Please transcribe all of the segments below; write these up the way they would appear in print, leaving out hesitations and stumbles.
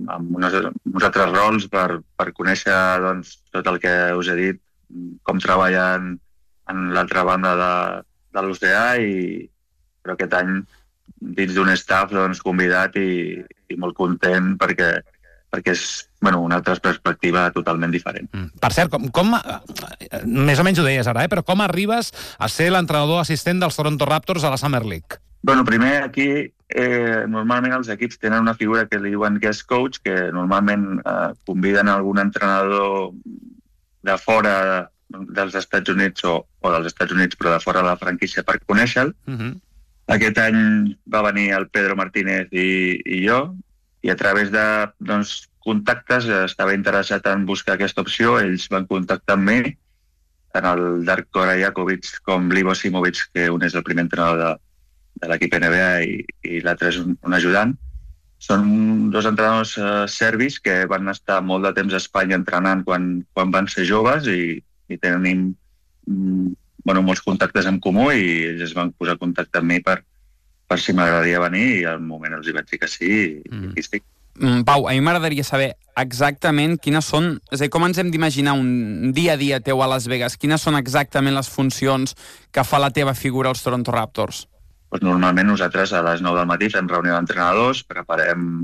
amb uns altres rols per conèixer doncs, tot el que us he dit, com treballen en l'altra banda de l'UCA, però aquest any dins d'un staff doncs, convidat i molt content perquè és una altra perspectiva totalment diferent. Per cert, com més o menys ho deies ara, però com arribes a ser l'entrenador assistent dels Toronto Raptors a la Summer League? Primer aquí normalment els equips tenen una figura que li diuen guest coach, que normalment conviden algun entrenador de fora dels Estats Units o dels Estats Units però de fora de la franquícia per conèixer-lo. Aquest any va venir el Pedro Martínez i jo, i a través de contactes estava interessat en buscar aquesta opció. Ells van contactar amb mi, tant el Darko Rajakovic com l'Ivo Simovic, que un és el primer entrenador de l'equip NBA i l'altre és un ajudant. Són dos entrenadors serbis que van estar molt de temps a Espanya entrenant quan van ser joves i tenim molts contactes en comú i ells es van posar en contacte amb mi per si m'agradaria venir i al moment els hi vaig dir que sí i aquí estic. Pau, a mi m'agradaria saber exactament quines són, és a dir, com ens hem d'imaginar un dia a dia teu a Las Vegas, quines són exactament les funcions que fa la teva figura als Toronto Raptors? Normalment nosaltres a les 9 del matí fem reunió d'entrenadors, preparem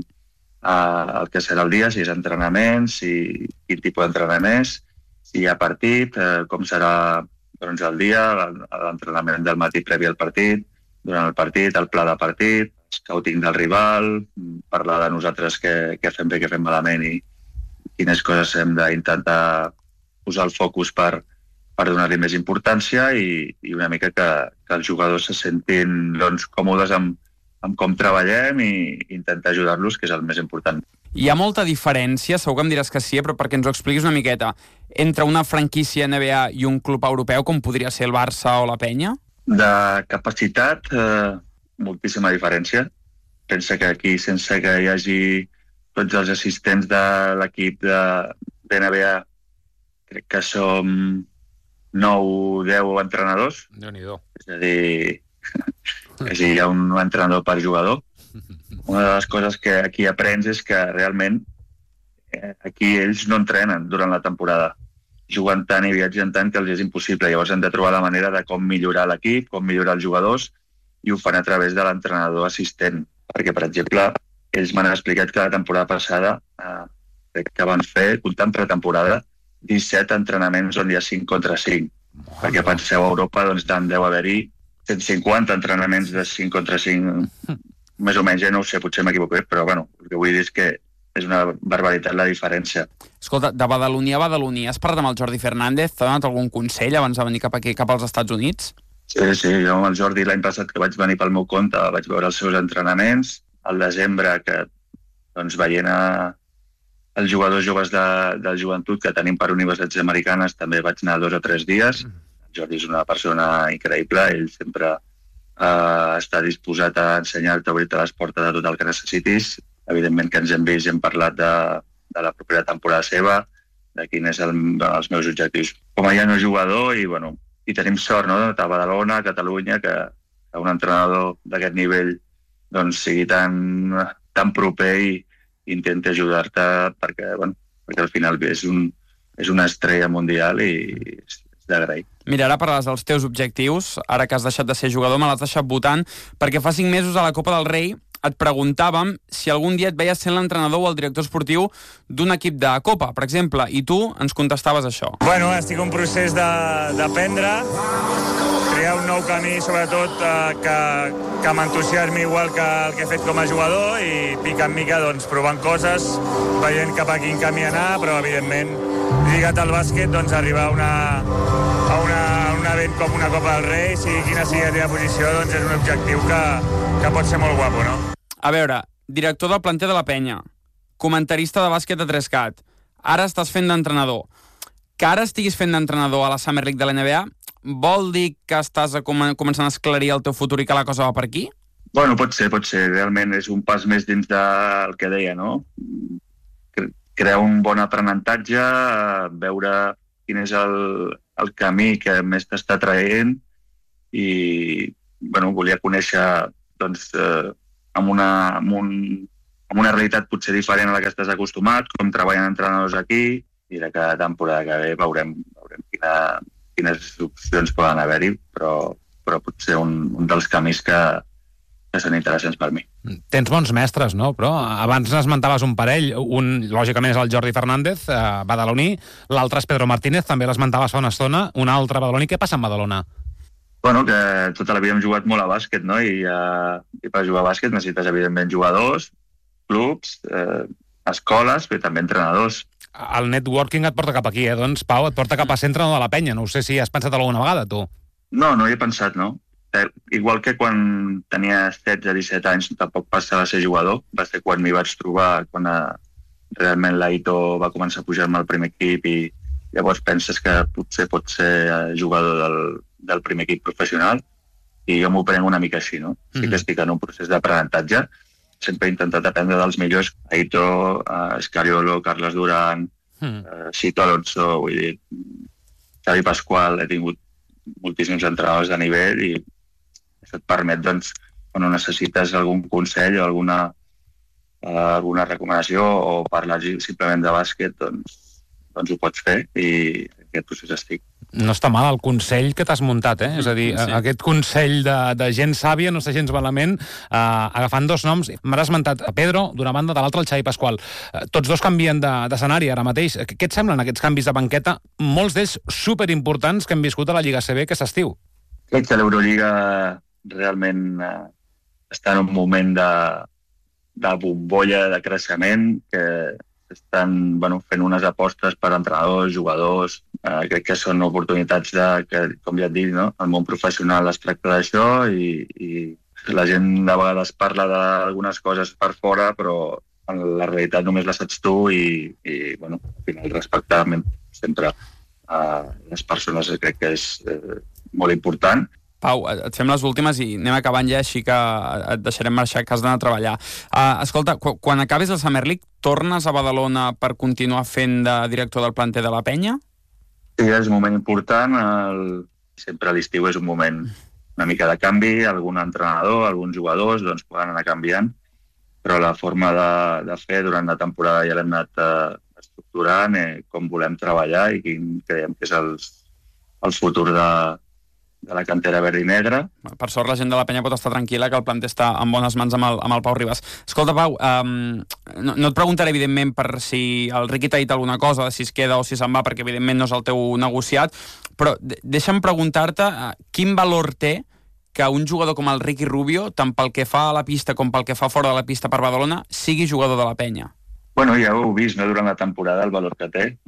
el que serà el dia, si és entrenament, quin tipus d'entrenament és, si hi ha partit, com serà el dia, l'entrenament del matí previ al partit, durant el partit, el pla de partit, scouting del rival, parlar de nosaltres què fem bé, què fem malament i quines coses hem d'intentar posar el focus per donar-li més importància i una mica que els jugadors se sentin còmodes amb com treballem i intentar ajudar-los, que és el més important. Hi ha molta diferència, segur que em diràs que sí, però perquè ens ho expliquis una miqueta, entre una franquícia NBA i un club europeu, com podria ser el Barça o la Penya? De capacitat, moltíssima diferència. Pensa que aquí, sense que hi hagi tots els assistents de l'equip de NBA, crec que som 9-10 entrenadors. Déu-n'hi-do. És a dir, hi ha un entrenador per jugador. Una de les coses que aquí aprens és que realment aquí ells no entrenen durant la temporada. Juguen tant i viatgen tant que els és impossible. Llavors han de trobar la manera de com millorar l'equip, com millorar els jugadors, i ho fan a través de l'entrenador assistent. Perquè, per exemple, ells m'han explicat que la temporada passada crec que van fer, comptant pretemporada, 17 entrenaments on hi ha 5 contra 5. Perquè penseu, a Europa deu haver-hi 150 entrenaments de 5 contra 5, més o menys, ja no ho sé, potser m'equivoqué, però el que vull dir és que és una barbaritat la diferència. Escolta, de badaloní a badaloní, has parlat amb el Jordi Fernández? T'ha donat algun consell abans de venir cap aquí, cap als Estats Units? Sí, jo amb el Jordi l'any passat que vaig venir pel meu compte, vaig veure els seus entrenaments. Al desembre, que veient els jugadors joves del joventut que tenim per universitats americanes, també vaig anar 2 o 3 dies. El Jordi és una persona increïble, ell sempre està disposat a ensenyar-te, a obrir-te les portes de tot el que necessitis. Evidentment que ens hem vist i hem parlat de la propera temporada seva, de quins són els meus objectius com a ja no jugador i tenim sort, no?, de Badalona, Catalunya, que un entrenador d'aquest nivell sigui tan proper i intenta ajudar-te perquè al final és una estrella mundial i és d'agrair. Mira, ara parles dels teus objectius, ara que has deixat de ser jugador, me l'has deixat votant, perquè fa 5 mesos a la Copa del Rei et preguntàvem si algun dia et veies sent l'entrenador o el director esportiu d'un equip de Copa, per exemple, i tu ens contestaves això. Estic en un procés d'aprendre, crear un nou camí, sobretot que m'entusiasmi igual que el que he fet com a jugador i mica en mica provant coses, veient cap a quin camí anar, però evidentment lligat al bàsquet arribar a un event com una Copa del Rei, sigui quina sigui la teva posició, és un objectiu que pot ser molt guapo, no? A veure, director del planter de la Penya, comentarista de bàsquet a 3Cat, ara estàs fent d'entrenador. Que ara estiguis fent d'entrenador a la Summer League de la NBA vol dir que estàs començant a esclarir el teu futur i que la cosa va per aquí? Pot ser. Realment és un pas més dins del que deia, no? Crear un bon aprenentatge, veure quin és el camí que més t'està traient i volia conèixer amb un amb una realitat potser diferent a la que estàs acostumat, com treballen entrenadors aquí, i de cada temporada que ve veurem quines opcions poden haver-hi, però potser un dels camins que són interessants per mi. Tens bons mestres, no? Però abans n'esmentaves un parell. Un, lògicament, és el Jordi Fernández, badaloní. L'altre és Pedro Martínez, també l'esmentaves fa una estona. Un altre badaloní. Què passa amb Badalona? Bueno, que tota la vida hem jugat molt a bàsquet, no? I per jugar a bàsquet necessites, evidentment, jugadors, clubs, escoles, però també entrenadors. El networking et porta cap aquí, doncs, Pau, et porta cap a ser entrenador de la penya. No ho sé si has pensat alguna vegada, tu. No hi he pensat, no. Igual que quan tenia 16-17 anys tampoc passava a ser jugador, va ser quan m'hi vaig trobar, quan realment l'Aito va començar a pujar-me al primer equip i llavors penses que potser pot ser jugador del primer equip professional i jo m'ho prenc una mica així, no? Sí que estic en un procés d'aprenentatge, sempre he intentat aprendre dels millors, Aito, Escariolo, Carles Duran, Xito Alonso, vull dir, Xavi Pasqual, he tingut moltíssims entrenadors de nivell i això et permet, doncs, quan necessites algun consell o alguna recomanació o parlar simplement de bàsquet, doncs ho pots fer i en aquest procés estic. No està mal el consell que t'has muntat, eh? És a dir, sí. Aquest consell de gent sàvia no està gens malament, agafant dos noms. M'has esmentat a Pedro, d'una banda, de l'altra el Xavi Pasqual. Tots dos canvien d'escenari ara mateix. Què et semblen aquests canvis de banqueta? Molts d'ells superimportants que hem viscut a la Lliga CB aquest estiu. Crec que l'Eurolliga realment està en un moment de bombolla de creixement, que estan fent unes apostes per entrenadors, jugadors. Crec que són oportunitats que, com ja et dic, no? El món professional es tracta d'això i la gent de vegades parla d'algunes coses per fora, però en la realitat només la saps tu i al final respectar sempre les persones crec que és molt important. Pau, et fem les últimes i anem acabant ja, així que et deixarem marxar, que has d'anar a treballar. Escolta, quan acabis el Summer League, tornes a Badalona per continuar fent de director del planter de la penya? Sí, és un moment important. Sempre a l'estiu és un moment una mica de canvi. Algun entrenador, alguns jugadors poden anar canviant, però la forma de fer durant la temporada ja l'hem anat estructurant, com volem treballar i quin creiem que és el futur de la cantera verd i negra. Per sort, la gent de la penya pot estar tranquil·la que el planter està en bones mans amb el Pau Ribas. Escolta, Pau, no et preguntaré, evidentment, per si el Riqui t'ha dit alguna cosa, si es queda o si se'n va, perquè, evidentment, no és el teu negociat, però deixa'm preguntar-te quin valor té que un jugador com el Ricky Rubio, tant pel que fa a la pista com pel que fa fora de la pista per Badalona, sigui jugador de la penya. Bueno, ja ho heu vist, no?, durant la temporada, el valor que té.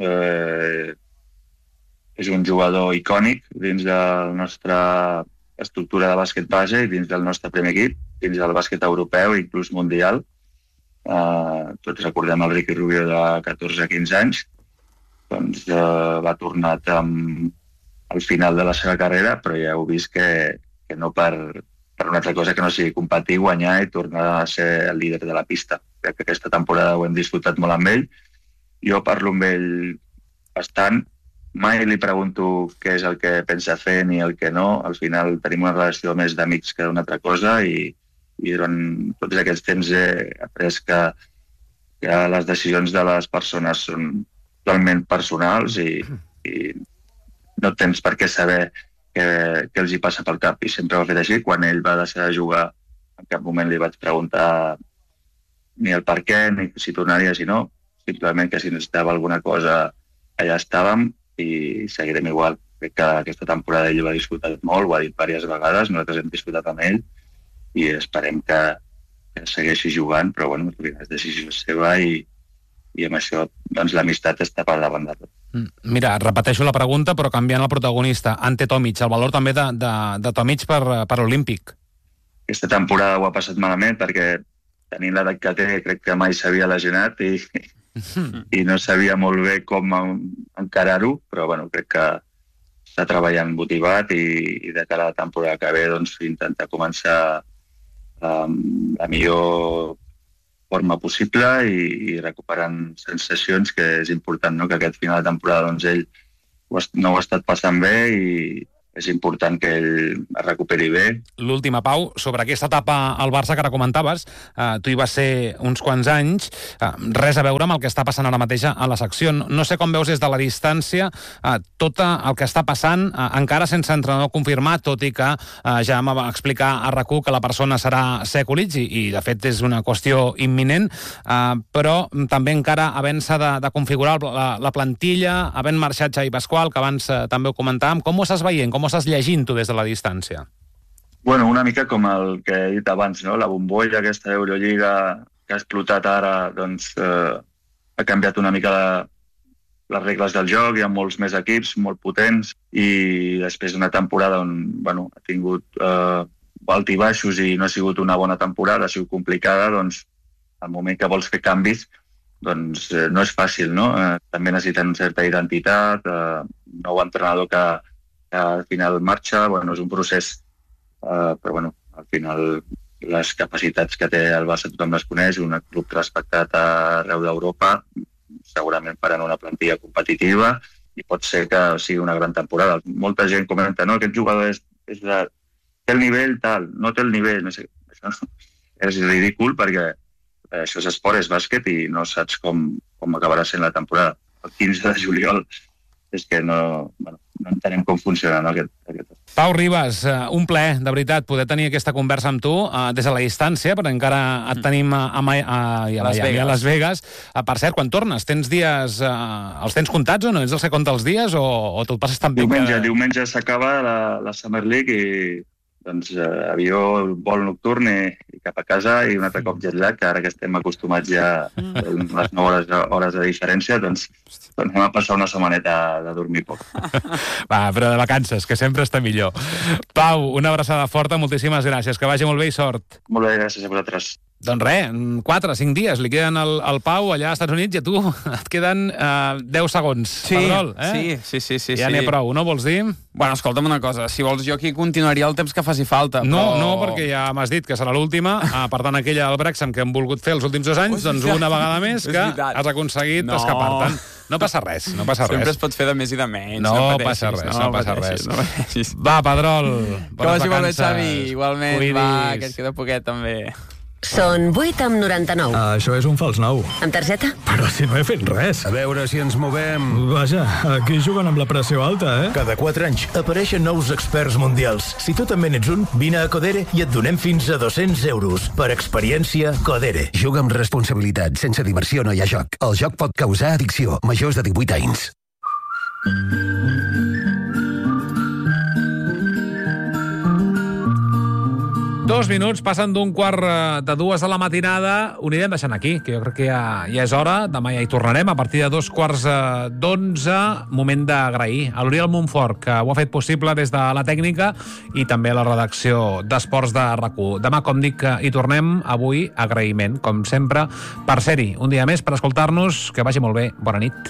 És un jugador icònic dins de la nostra estructura de bàsquet base i dins del nostre primer equip, dins del bàsquet europeu i inclús mundial. Tots recordem el Ricky Rubio de 14-15 anys. Doncs va tornar al final de la seva carrera, però ja heu vist que no per una altra cosa que no sigui competir, guanyar i tornar a ser el líder de la pista. Crec que aquesta temporada ho hem disfrutat molt amb ell. Jo parlo amb ell bastant. Mai li pregunto què és el que pensa fer ni el que no. Al final tenim una relació més d'amics que d'una altra cosa i durant tots aquests temps he après que les decisions de les persones són totalment personals i no tens per què saber què els hi passa pel cap, i sempre ho ha fet així. Quan ell va deixar de jugar, en cap moment li vaig preguntar ni el per què, ni si tornaria, si no. Simplement que si necessitava alguna cosa allà estàvem i seguirem igual. Crec que aquesta temporada ell ho ha disfrutat molt, ho ha dit diverses vegades, nosaltres hem disfrutat amb ell i esperem que segueixi jugant, però bueno, és decisió seva i amb això l'amistat està per davant de tot. Mira, repeteixo la pregunta, però canviant el protagonista. Ante Tomic, el valor també de Tomic per l'Olímpic. Aquesta temporada ho ha passat malament perquè tenint l'edat que té crec que mai s'havia lesionat i no sabia molt bé com encarar-ho, però bueno, crec que està treballant motivat i de cara a la temporada que ve intentar començar la millor forma possible i recuperant sensacions, que és important, no?, que aquest final de temporada ell no ho ha estat passant bé i és important que ell es recuperi bé. L'última, Pau, sobre aquesta etapa al Barça que ara comentaves, tu hi vas ser uns quants anys, res a veure amb el que està passant ara mateix a la secció. No sé com veus des de la distància tot el que està passant, encara sense entrenador confirmat, tot i que ja em va explicar a RAC1 que la persona serà Sekulic, i de fet és una qüestió imminent, però també encara havent-se de configurar la plantilla, havent marxat Xavi Pasqual, que abans també ho comentàvem. Com ho estàs veient? Com ho estàs llegint tu des de la distància? Bueno, una mica com el que he dit abans, no? La bombolla aquesta d'Eurolliga que ha explotat ara, doncs ha canviat una mica les regles del joc, hi ha molts més equips, molt potents, i després d'una temporada on ha tingut alt i baixos i no ha sigut una bona temporada, ha sigut complicada, doncs al moment que vols fer canvis, doncs no és fàcil, no? També necessiten certa identitat, nou entrenador que al final marxa, és un procés, però al final les capacitats que té el Barça tothom les coneix, un club respectat arreu d'Europa, segurament faran una plantilla competitiva i pot ser que sigui una gran temporada. Molta gent comenta, no, aquest jugador té el nivell tal, no té el nivell, no sé, això és ridícul perquè això és esport, és bàsquet i no saps com acabarà sent la temporada. El 15 de juliol és que no entenem com funciona, no, aquest. Pau Ribas, un plaer, de veritat, poder tenir aquesta conversa amb tu des de la distància, perquè encara et tenim a Las Vegas. Per cert, quan tornes, tens dies... els tens comptats o no? Ets el que compta els dies o te'l passes tan bé? Diumenge s'acaba la Summer League i avió, vol nocturn i cap a casa i un altre cop jet lag, que ara que estem acostumats ja a les 9 hores de diferència, doncs anem a passar una setmaneta de dormir poc. Va, però de vacances, que sempre està millor. Pau, una abraçada forta, moltíssimes gràcies, que vagi molt bé i sort. Molt bé, gràcies a vosaltres. Doncs res, 4 o 5 dies li queden al Pau allà als Estats Units i a tu et queden 10 segons. Sí, Pedrol, sí. Ja n'hi ha prou, no vols dir? Bueno, escolta'm una cosa, si vols jo aquí continuaria el temps que faci falta. No, perquè ja m'has dit que serà l'última, per tant aquella del Brexham que hem volgut fer els últims 2 anys, doncs una vegada més que has aconseguit escapar-te'n. No passa res, Sempre es pot fer de més i de menys. No passa res. Va, Pedrol, bones vacances. Que vagi molt bé, Xavi. Igualment, va, que et queda poquet, també. Són 8,99. Això és un fals 9. Amb targeta? Però si no he fet res. A veure si ens movem. Vaja, aquí juguen amb la pressió alta, eh? Cada 4 anys apareixen nous experts mundials. Si tu també n'ets un, vine a Codere i et donem fins a 200 euros. Per experiència, Codere. Juga amb responsabilitat. Sense diversió no hi ha joc. El joc pot causar addicció. Majors de 18 anys. 2 minuts, passen d'un 1:45 de la matinada. Ho anirem deixant aquí, que jo crec que ja és hora. Demà ja hi tornarem a partir de 2:45. Moment d'agrair a l'Oriol Montfort, que ho ha fet possible des de la tècnica i també a la redacció d'Esports de RAC1. Demà, com dic, hi tornem. Avui, agraïment, com sempre, per ser-hi un dia més, per escoltar-nos. Que vagi molt bé. Bona nit.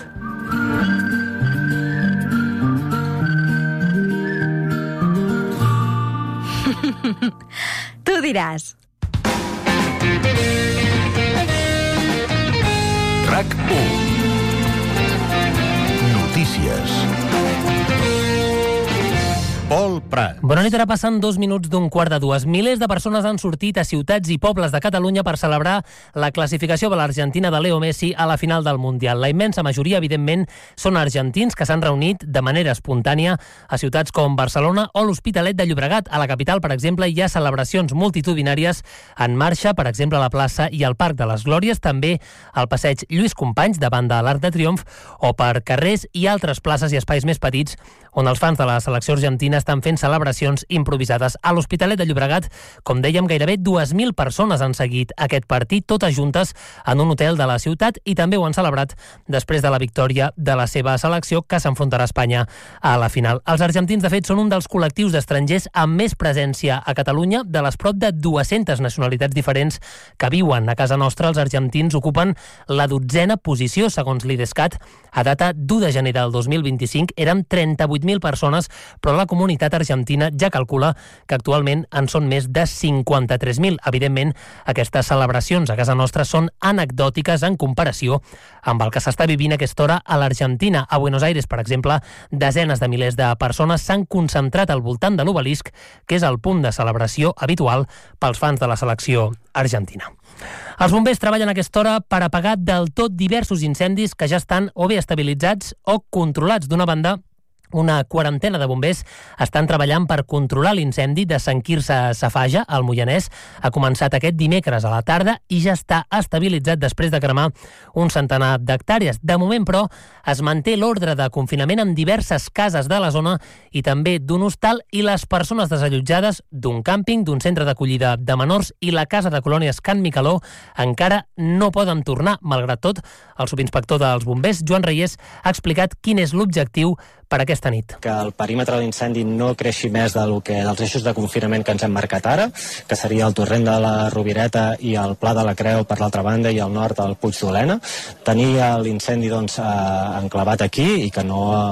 Tu diràs. RAC1. Notícies. Pol Prat. Bona nit, ara passen 2 minuts d'un 1:45. Milers de persones han sortit a ciutats i pobles de Catalunya per celebrar la classificació de l'Argentina de Leo Messi a la final del Mundial. La immensa majoria, evidentment, són argentins que s'han reunit de manera espontània a ciutats com Barcelona o l'Hospitalet de Llobregat. A la capital, per exemple, hi ha celebracions multitudinàries en marxa, per exemple, a la plaça i al Parc de les Glòries, també al passeig Lluís Companys, davant de l'Arc de Triomf, o per carrers i altres places i espais més petits on els fans de la selecció argentina estan fent celebracions improvisades. A l'Hospitalet de Llobregat, com dèiem, gairebé 2.000 persones han seguit aquest partit, totes juntes en un hotel de la ciutat, i també ho han celebrat després de la victòria de la seva selecció, que s'enfrontarà a Espanya a la final. Els argentins, de fet, són un dels col·lectius d'estrangers amb més presència a Catalunya. De les prop de 200 nacionalitats diferents que viuen a casa nostra, els argentins ocupen la 12a posició, segons l'IDESCAT. A data d'1 de gener del 2025 eren 38.000 persones, però la comunitat argentina l'Argentina ja calcula que actualment en són més de 53.000. Evidentment, aquestes celebracions a casa nostra són anecdòtiques en comparació amb el que s'està vivint a aquesta hora a l'Argentina. A Buenos Aires, per exemple, desenes de milers de persones s'han concentrat al voltant de l'obelisc, que és el punt de celebració habitual pels fans de la selecció argentina. Els bombers treballen a aquesta hora per apagar del tot diversos incendis que ja estan o bé estabilitzats o controlats. D'una banda, una quarantena de bombers estan treballant per controlar l'incendi de Sant Quirze Safaja, al Moianès. Ha començat aquest dimecres a la tarda i ja està estabilitzat després de cremar un centenar d'hectàrees. De moment, però, es manté l'ordre de confinament en diverses cases de la zona i també d'un hostal, i les persones desallotjades d'un càmping, d'un centre d'acollida de menors i la casa de colònies Can Micaló encara no poden tornar. Malgrat tot, el subinspector dels bombers, Joan Reyes, ha explicat quin és l'objectiu per aquesta nit. Que el perímetre de l'incendi no creixi més dels eixos de confinament que ens hem marcat ara, que seria el torrent de la Rovireta i el Pla de la Creu per l'altra banda i al nord el Puig d'Olena. Tenir l'incendi enclavat aquí i que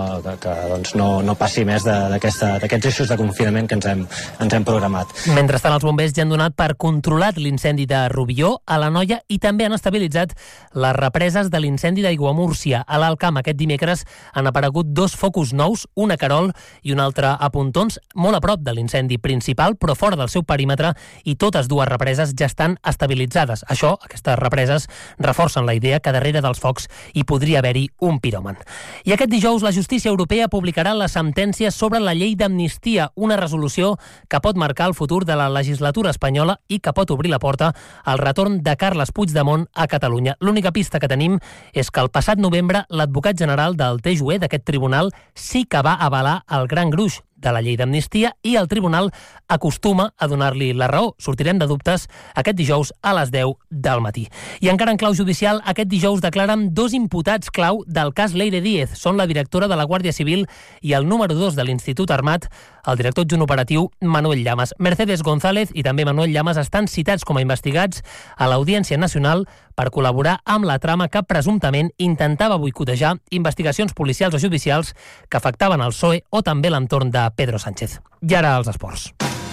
no passi més d'aquests eixos de confinament que ens hem programat. Mentrestant, els bombers ja han donat per controlat l'incendi de Rubió, a l'Anoia, i també han estabilitzat les represes de l'incendi d'Aiguamúrcia. A l'Alt Camp aquest dimecres han aparegut 2 focus nous, un a Querol i un altre a Pontons, molt a prop de l'incendi principal, però fora del seu perímetre, i totes dues represes ja estan estabilitzades. Això, aquestes represes, reforcen la idea que darrere dels focs hi podria haver-hi un piròman. I aquest dijous la justícia europea publicarà la sentència sobre la llei d'amnistia, una resolució que pot marcar el futur de la legislatura espanyola i que pot obrir la porta al retorn de Carles Puigdemont a Catalunya. L'única pista que tenim és que el passat novembre l'advocat general del TJUE, d'aquest tribunal, sí que va avalar el gran gruix de la llei d'amnistia, i el tribunal acostuma a donar-li la raó. Sortirem de dubtes aquest dijous a les 10 del matí. I encara en clau judicial, aquest dijous declaren 2 imputats clau del cas Leire Díez. Són la directora de la Guàrdia Civil i el número 2 de l'Institut Armat, el director adjunt operatiu Manuel Llamas. Mercedes González i també Manuel Llamas estan citats com a investigats a l'Audiència Nacional per col·laborar amb la trama que presumptament intentava boicotejar investigacions policials o judicials que afectaven el PSOE o també l'entorn de Pedro Sánchez. I ara els esports.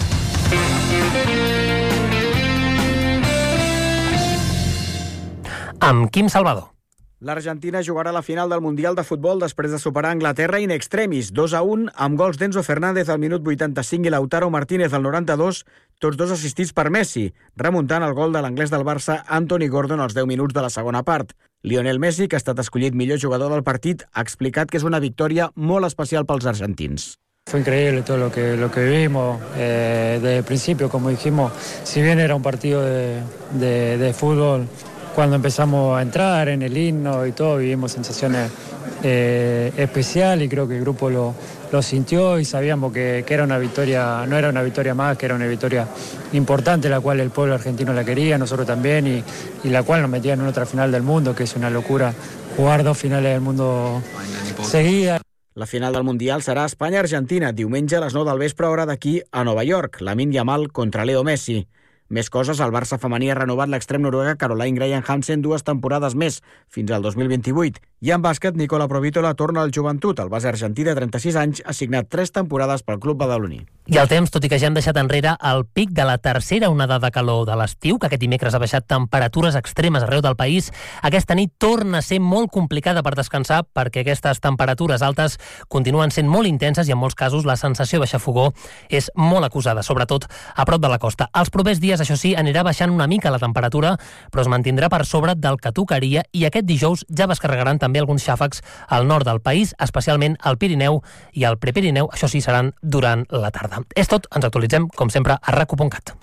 Amb Quim Salvador. L'Argentina jugarà la final del Mundial de Futbol després de superar Anglaterra in extremis, 2-1, amb gols d'Enzo Fernández al minut 85 i Lautaro Martínez al 92, tots dos assistits per Messi, remuntant el gol de l'anglès del Barça Anthony Gordon als 10 minuts de la segona part. Lionel Messi, que ha estat escollit millor jugador del partit, ha explicat que és una victòria molt especial pels argentins. Fue increíble todo lo que vivimos desde el principio, como dijimos, si bien era un partido de fútbol, cuando empezamos a entrar en el himno y todo, vivimos sensaciones especiales, y creo que el grupo lo sintió y sabíamos que era una victoria, no era una victoria más, que era una victoria importante, la cual el pueblo argentino la quería, nosotros también, y la cual nos metía en otra final del mundo, que es una locura jugar 2 finales del mundo seguidas. La final del Mundial serà Espanya-Argentina, diumenge a les 9 del vespre, hora d'aquí a Nova York. Lamine Yamal contra Leo Messi. Més coses, el Barça femení ha renovat l'extrem noruega Caroline Graham Hansen 2 temporades més, fins al 2028. I en bàsquet, Nicola Provítola torna al Joventut. El base argentí de 36 anys ha signat 3 temporades pel club badaloní. I el temps, tot i que ja hem deixat enrere el pic de la tercera onada de calor de l'estiu, que aquest dimecres ha baixat temperatures extremes arreu del país, aquesta nit torna a ser molt complicada per descansar, perquè aquestes temperatures altes continuen sent molt intenses i en molts casos la sensació de baixafogó és molt acusada, sobretot a prop de la costa. Els propers dies, això sí, anirà baixant una mica la temperatura, però es mantindrà per sobre del que tocaria, i aquest dijous ja descarregaran també alguns xàfecs al nord del país, especialment al Pirineu i al Prepirineu. Això sí, seran durant la tarda. És tot, ens actualitzem, com sempre, a rac1.cat.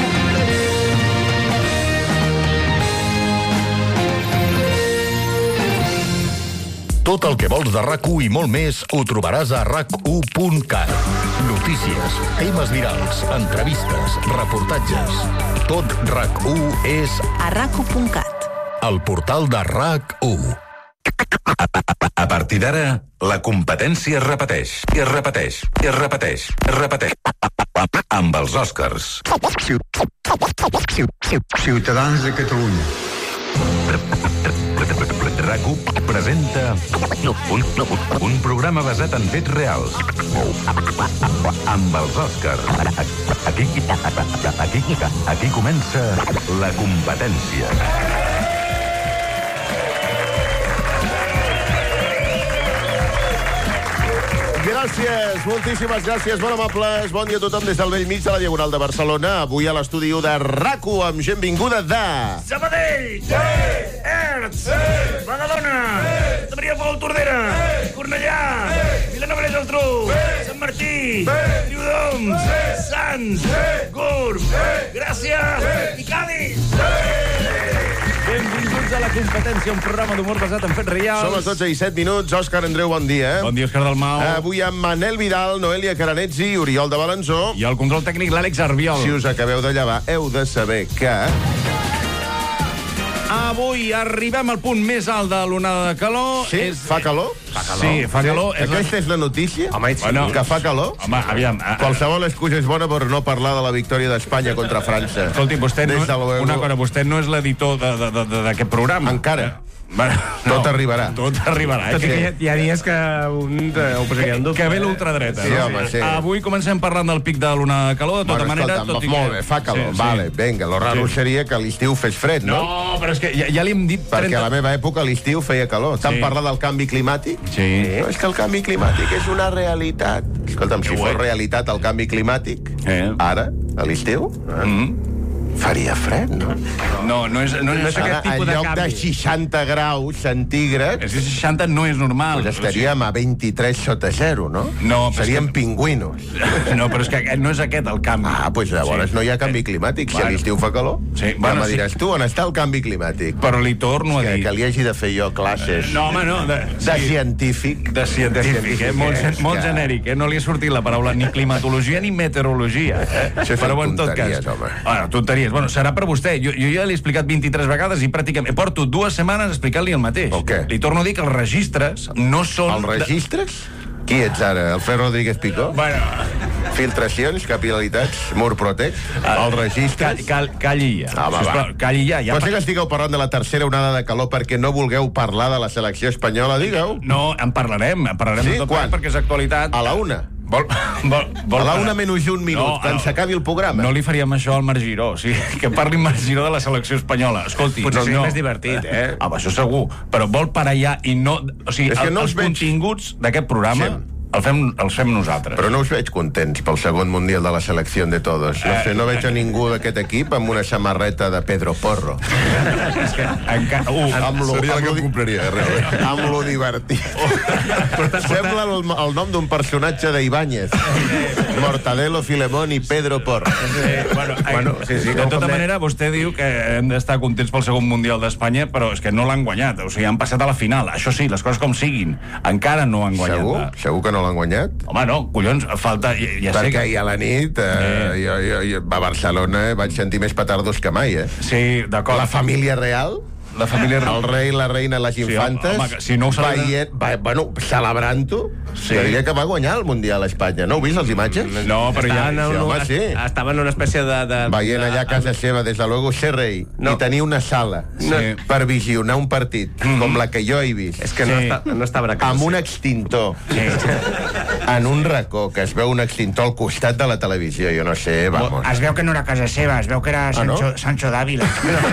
Tot el que vols de RAC1 i molt més ho trobaràs a rac1.cat. Notícies, temes virals, entrevistes, reportatges. Tot RAC1 és a rac1.cat. El portal de RAC1. A partir d'ara, la competència es repeteix, i es repeteix, i es repeteix, i es repeteix. Amb els Oscars. Ciutadans de Catalunya. RAC1 presenta un programa basat en fets reals. Amb els Òscars. Aquí comença la competència. Gràcies, moltíssimes gràcies, molt amables. Bon dia a tothom des del vell mig de la Diagonal de Barcelona. Avui a l'estudi de RAC1 amb gent vinguda de... Sabadell! Sí! Erts! Sí! Badalona! Sí! De Maria Pol Tordera! Sí! Cornellà! Sí! Vilanova i Geltrú! Sí! Sant Martí! Sí! Riudoms! Sí! Sants! Sí! Gurb! Sí! Gràcia! Sí! I Cádiz! Sí! Benvinguts a la competència, un programa d'humor basat en fets reals. Són les 12:07. Òscar Andreu, bon dia. Bon dia, Òscar Dalmau. Avui amb Manel Vidal, Noelia Caranetzi, Oriol de Balanzó. I el control tècnic, l'Àlex Arbiol. Si us acabeu de llevar, heu de saber que... Avui arribem al punt més alt de l'onada de calor. Sí? Fa calor? Fa calor. Sí, fa calor. Sí. Aquesta és la notícia? Home, bueno, que fa calor? Home, aviam. Qualsevol excusa és bona per no parlar de la victòria d'Espanya contra França. Escolti, vostè no, una cosa, vostè no és l'editor d'aquest programa. Encara. Tot arribarà. Tot arribarà. Tot i que hi ha dies que un ho posaria en dubte. Que ve l'ultradreta. Sí, home, sí. Avui comencem parlant del pic de l'onada de calor, de tota manera... Molt bé, fa calor. Vale, vinga, lo raro seria que a l'estiu fes fred, no? No, però és que ja li hem dit... Perquè a la meva època a l'estiu feia calor. T'han parlat del canvi climàtic? Sí. No, és que el canvi climàtic és una realitat. Escolta'm, si fos realitat el canvi climàtic, ara, a l'estiu... faria fred, no? No és aquest tipus de canvi. En lloc de 60 graus centígrads... És que 60 no és normal. Pues estaríem a 23 sota zero, no? No, seríem pingüinos. No, però és que no és aquest el canvi. Ah, doncs llavors no hi ha canvi climàtic. Si a l'estiu fa calor, ja me diràs tu on està el canvi climàtic. Però li torno a dir... Que li hagi de fer jo classes... No, home, no. De científic. De científic, molt genèric. No li ha sortit la paraula ni climatologia ni meteorologia. Però en tonteries, home. Bueno, tonteries. Bueno, serà per vostè. Jo ja l'he explicat 23 vegades i pràcticament porto 2 setmanes explicant-li el mateix. O què? Li torno a dir que els registres no són... Els registres? Qui ets ara? Alfred Rodríguez Picó? Bueno... Filtracions, capil·laritats, Murprotec, els registres... Calli ja. Sisplau, calli ja. Pot ser que estigueu parlant de la tercera onada de calor perquè no vulgueu parlar de la selecció espanyola, digueu. No, en parlarem de tot perquè és actualitat. A la 1? A la 1 menys un minut, quan s'acabi el programa. No li faríem això al Marc Giró, o sigui, que parli Marc Giró de la selecció espanyola. Escolti, potser seria més divertit, això segur, però vol parar ja i no... O sigui, els continguts d'aquest programa... els fem nosaltres. Però no us veig contents pel segon mundial de la selecció de todos. No veig a ningú d'aquest equip amb una samarreta de Pedro Porro. Seria la que em compraria, realment. Amb lo divertit. Sembla el nom d'un personatge d'Ibáñez. Mortadelo, Filemón i Pedro Porro. De tota manera, vostè diu que hem d'estar contents pel segon mundial d'Espanya, però és que no l'han guanyat. O sigui, han passat a la final. Això sí, les coses com siguin. Encara no han guanyat. Segur que no l'han guanyat? Home, no, collons, falta... Perquè ahir a la nit, jo a Barcelona vaig sentir més petardos que mai, Sí, d'acord. La família real... La família... El rei, la reina, les infantes... Home, si no ho celebrant-ho, jo diria que va guanyar el Mundial a Espanya. No heu vist les imatges? No, però ja... Estava en una espècie de... Veient allà a casa seva, des de luego, ser rei, i tenir una sala per visionar un partit, com la que jo he vist. És que no estava a casa. Amb un extintor. En un racó, que es veu un extintor al costat de la televisió, jo no sé, vamos. Es veu que no era casa seva, es veu que era Sancho Dávila.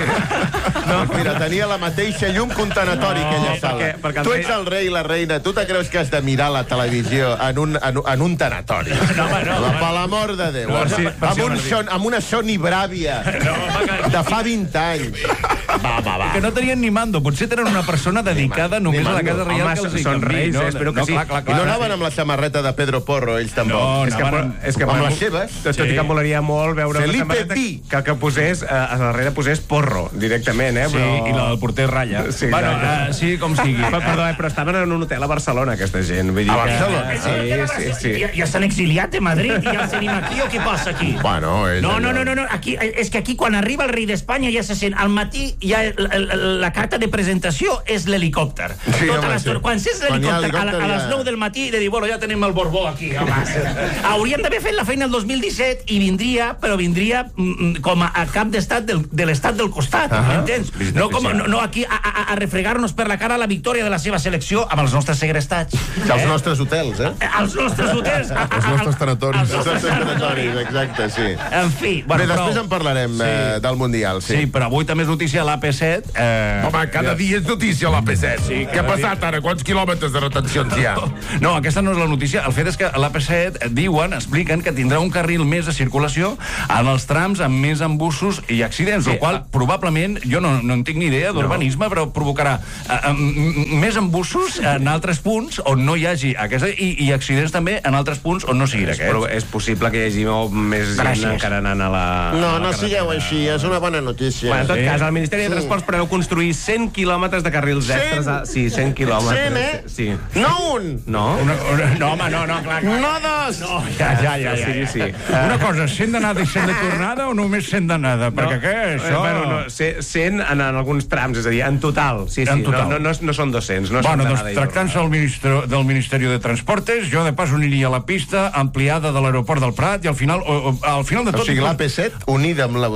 Mira, tenia la mateixa llum que un tanatori, aquella sala. Tu ets el rei i la reina, tu te creus que has de mirar la televisió en un tanatori? Per l'amor de Déu. Amb una Sony Bravia de fa 20 anys. Va. Que no tenien ni mando, potser tenen una persona dedicada només a la casa reial que els hi són reis, espero que sí. I no anaven amb la samarreta de Pedro Porro, ells tampoc. És que amb les seves. Tot i que em molaria molt veure una samarreta que posés, a darrere posés Porro, directament, Sí, i la del porter ratlla. Sí, com sigui. Perdó, però estaven en un hotel a Barcelona, aquesta gent. A Barcelona? Sí. Ja s'han exiliat de Madrid i ja els tenim aquí, o què passa aquí? Bueno, no. És que aquí, quan arriba el rei d'Espanya, ja se sent al matí, ja la carta de presentació és l'helicòpter. Quan s'és l'helicòpter a les 9 del matí, de dir, bueno, ja tenim el Borbó aquí. Hauríem d'haver fet la feina el 2017 i vindria com a cap d'estat de l'estat del costat, m'entens? M'entens? No aquí a refregar-nos per la cara la victòria de la seva selecció amb els nostres segrestats. Els nostres hotels, Els nostres hotels. Els nostres tanatoris. Els nostres tanatoris, exacte, sí. En fi, bé, després en parlarem del Mundial, sí. Sí, però avui també és notícia a l'AP7. Home, cada dia és notícia a l'AP7. Què ha passat ara? Quants quilòmetres de retencions hi ha? No, aquesta no és la notícia. El fet és que a l'AP7 expliquen que tindrà un carril més de circulació en els trams amb més embussos i accidents, el qual probablement, jo no en tinc ni idea d'urbanisme, però provocarà més embussos en altres punts on no hi hagi aquesta, i accidents també en altres punts on no siguin aquests. Però és possible que hi hagi més gent encara anant a la... No sigueu així, és una bona notícia. En tot cas, el Ministeri de Transports preveu construir 100 quilòmetres de carrils extres. Sí, 100 quilòmetres. 100, No un! No, home, no, clar. No dos! No, ja. Sí. Una cosa, 100 d'anada i 100 de tornada o només 100 d'anada? Perquè què, això... Bueno, 100 en alguns trams, és a dir, en total. Sí, no són 200. Bueno, doncs, tractant-se del Ministeri de Transportes, jo de pas uniria la pista ampliada de l'aeroport del Prat i al final de tot... O sigui, l'AP7 unida amb la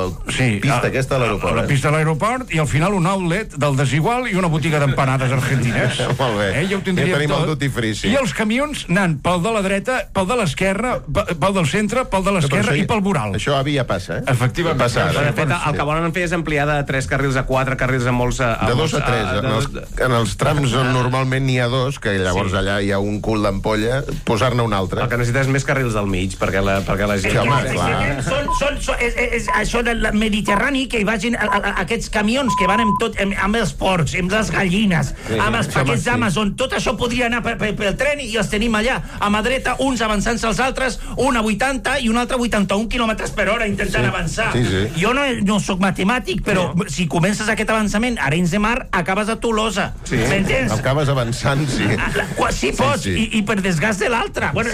pista aquesta de l'aeroport. La pista de l'aeroport i al final un outlet del Desigual i una botiga d'empanades argentines. Molt bé. Ja ho tindríem tenim tot. El duty free, sí. I els camions anant pel de la dreta, pel de l'esquerra, pel del centre, pel de l'esquerra i pel voral. Això avui ja passa, Efectivament. De fet, el que volen fer és ampliar de 3 carrils a 4 carrils a molts... De 2 a 3. En els trams on normalment n'hi ha 2, que llavors allà hi ha un cul d'ampolla, posar-ne un altre. El que necessita és més carrils del mig, perquè la gent... Home, clar. Això del Mediterrani, que hi vagin aquests camions que van amb els porcs, amb les gallines, amb els paquets d'Amazon, tot això podria anar pel tren i els tenim allà, a mà dreta, uns avançant-se als altres, un a 80 i un altre a 81 quilòmetres per hora intentant avançar. Jo no soc matemàtic, però si comences aquest avançament a Arenys de Mar, acabes a Tolosa. M'entens? Acabes avançant, sí. Sí pots, i per desgast de l'altre. Bueno,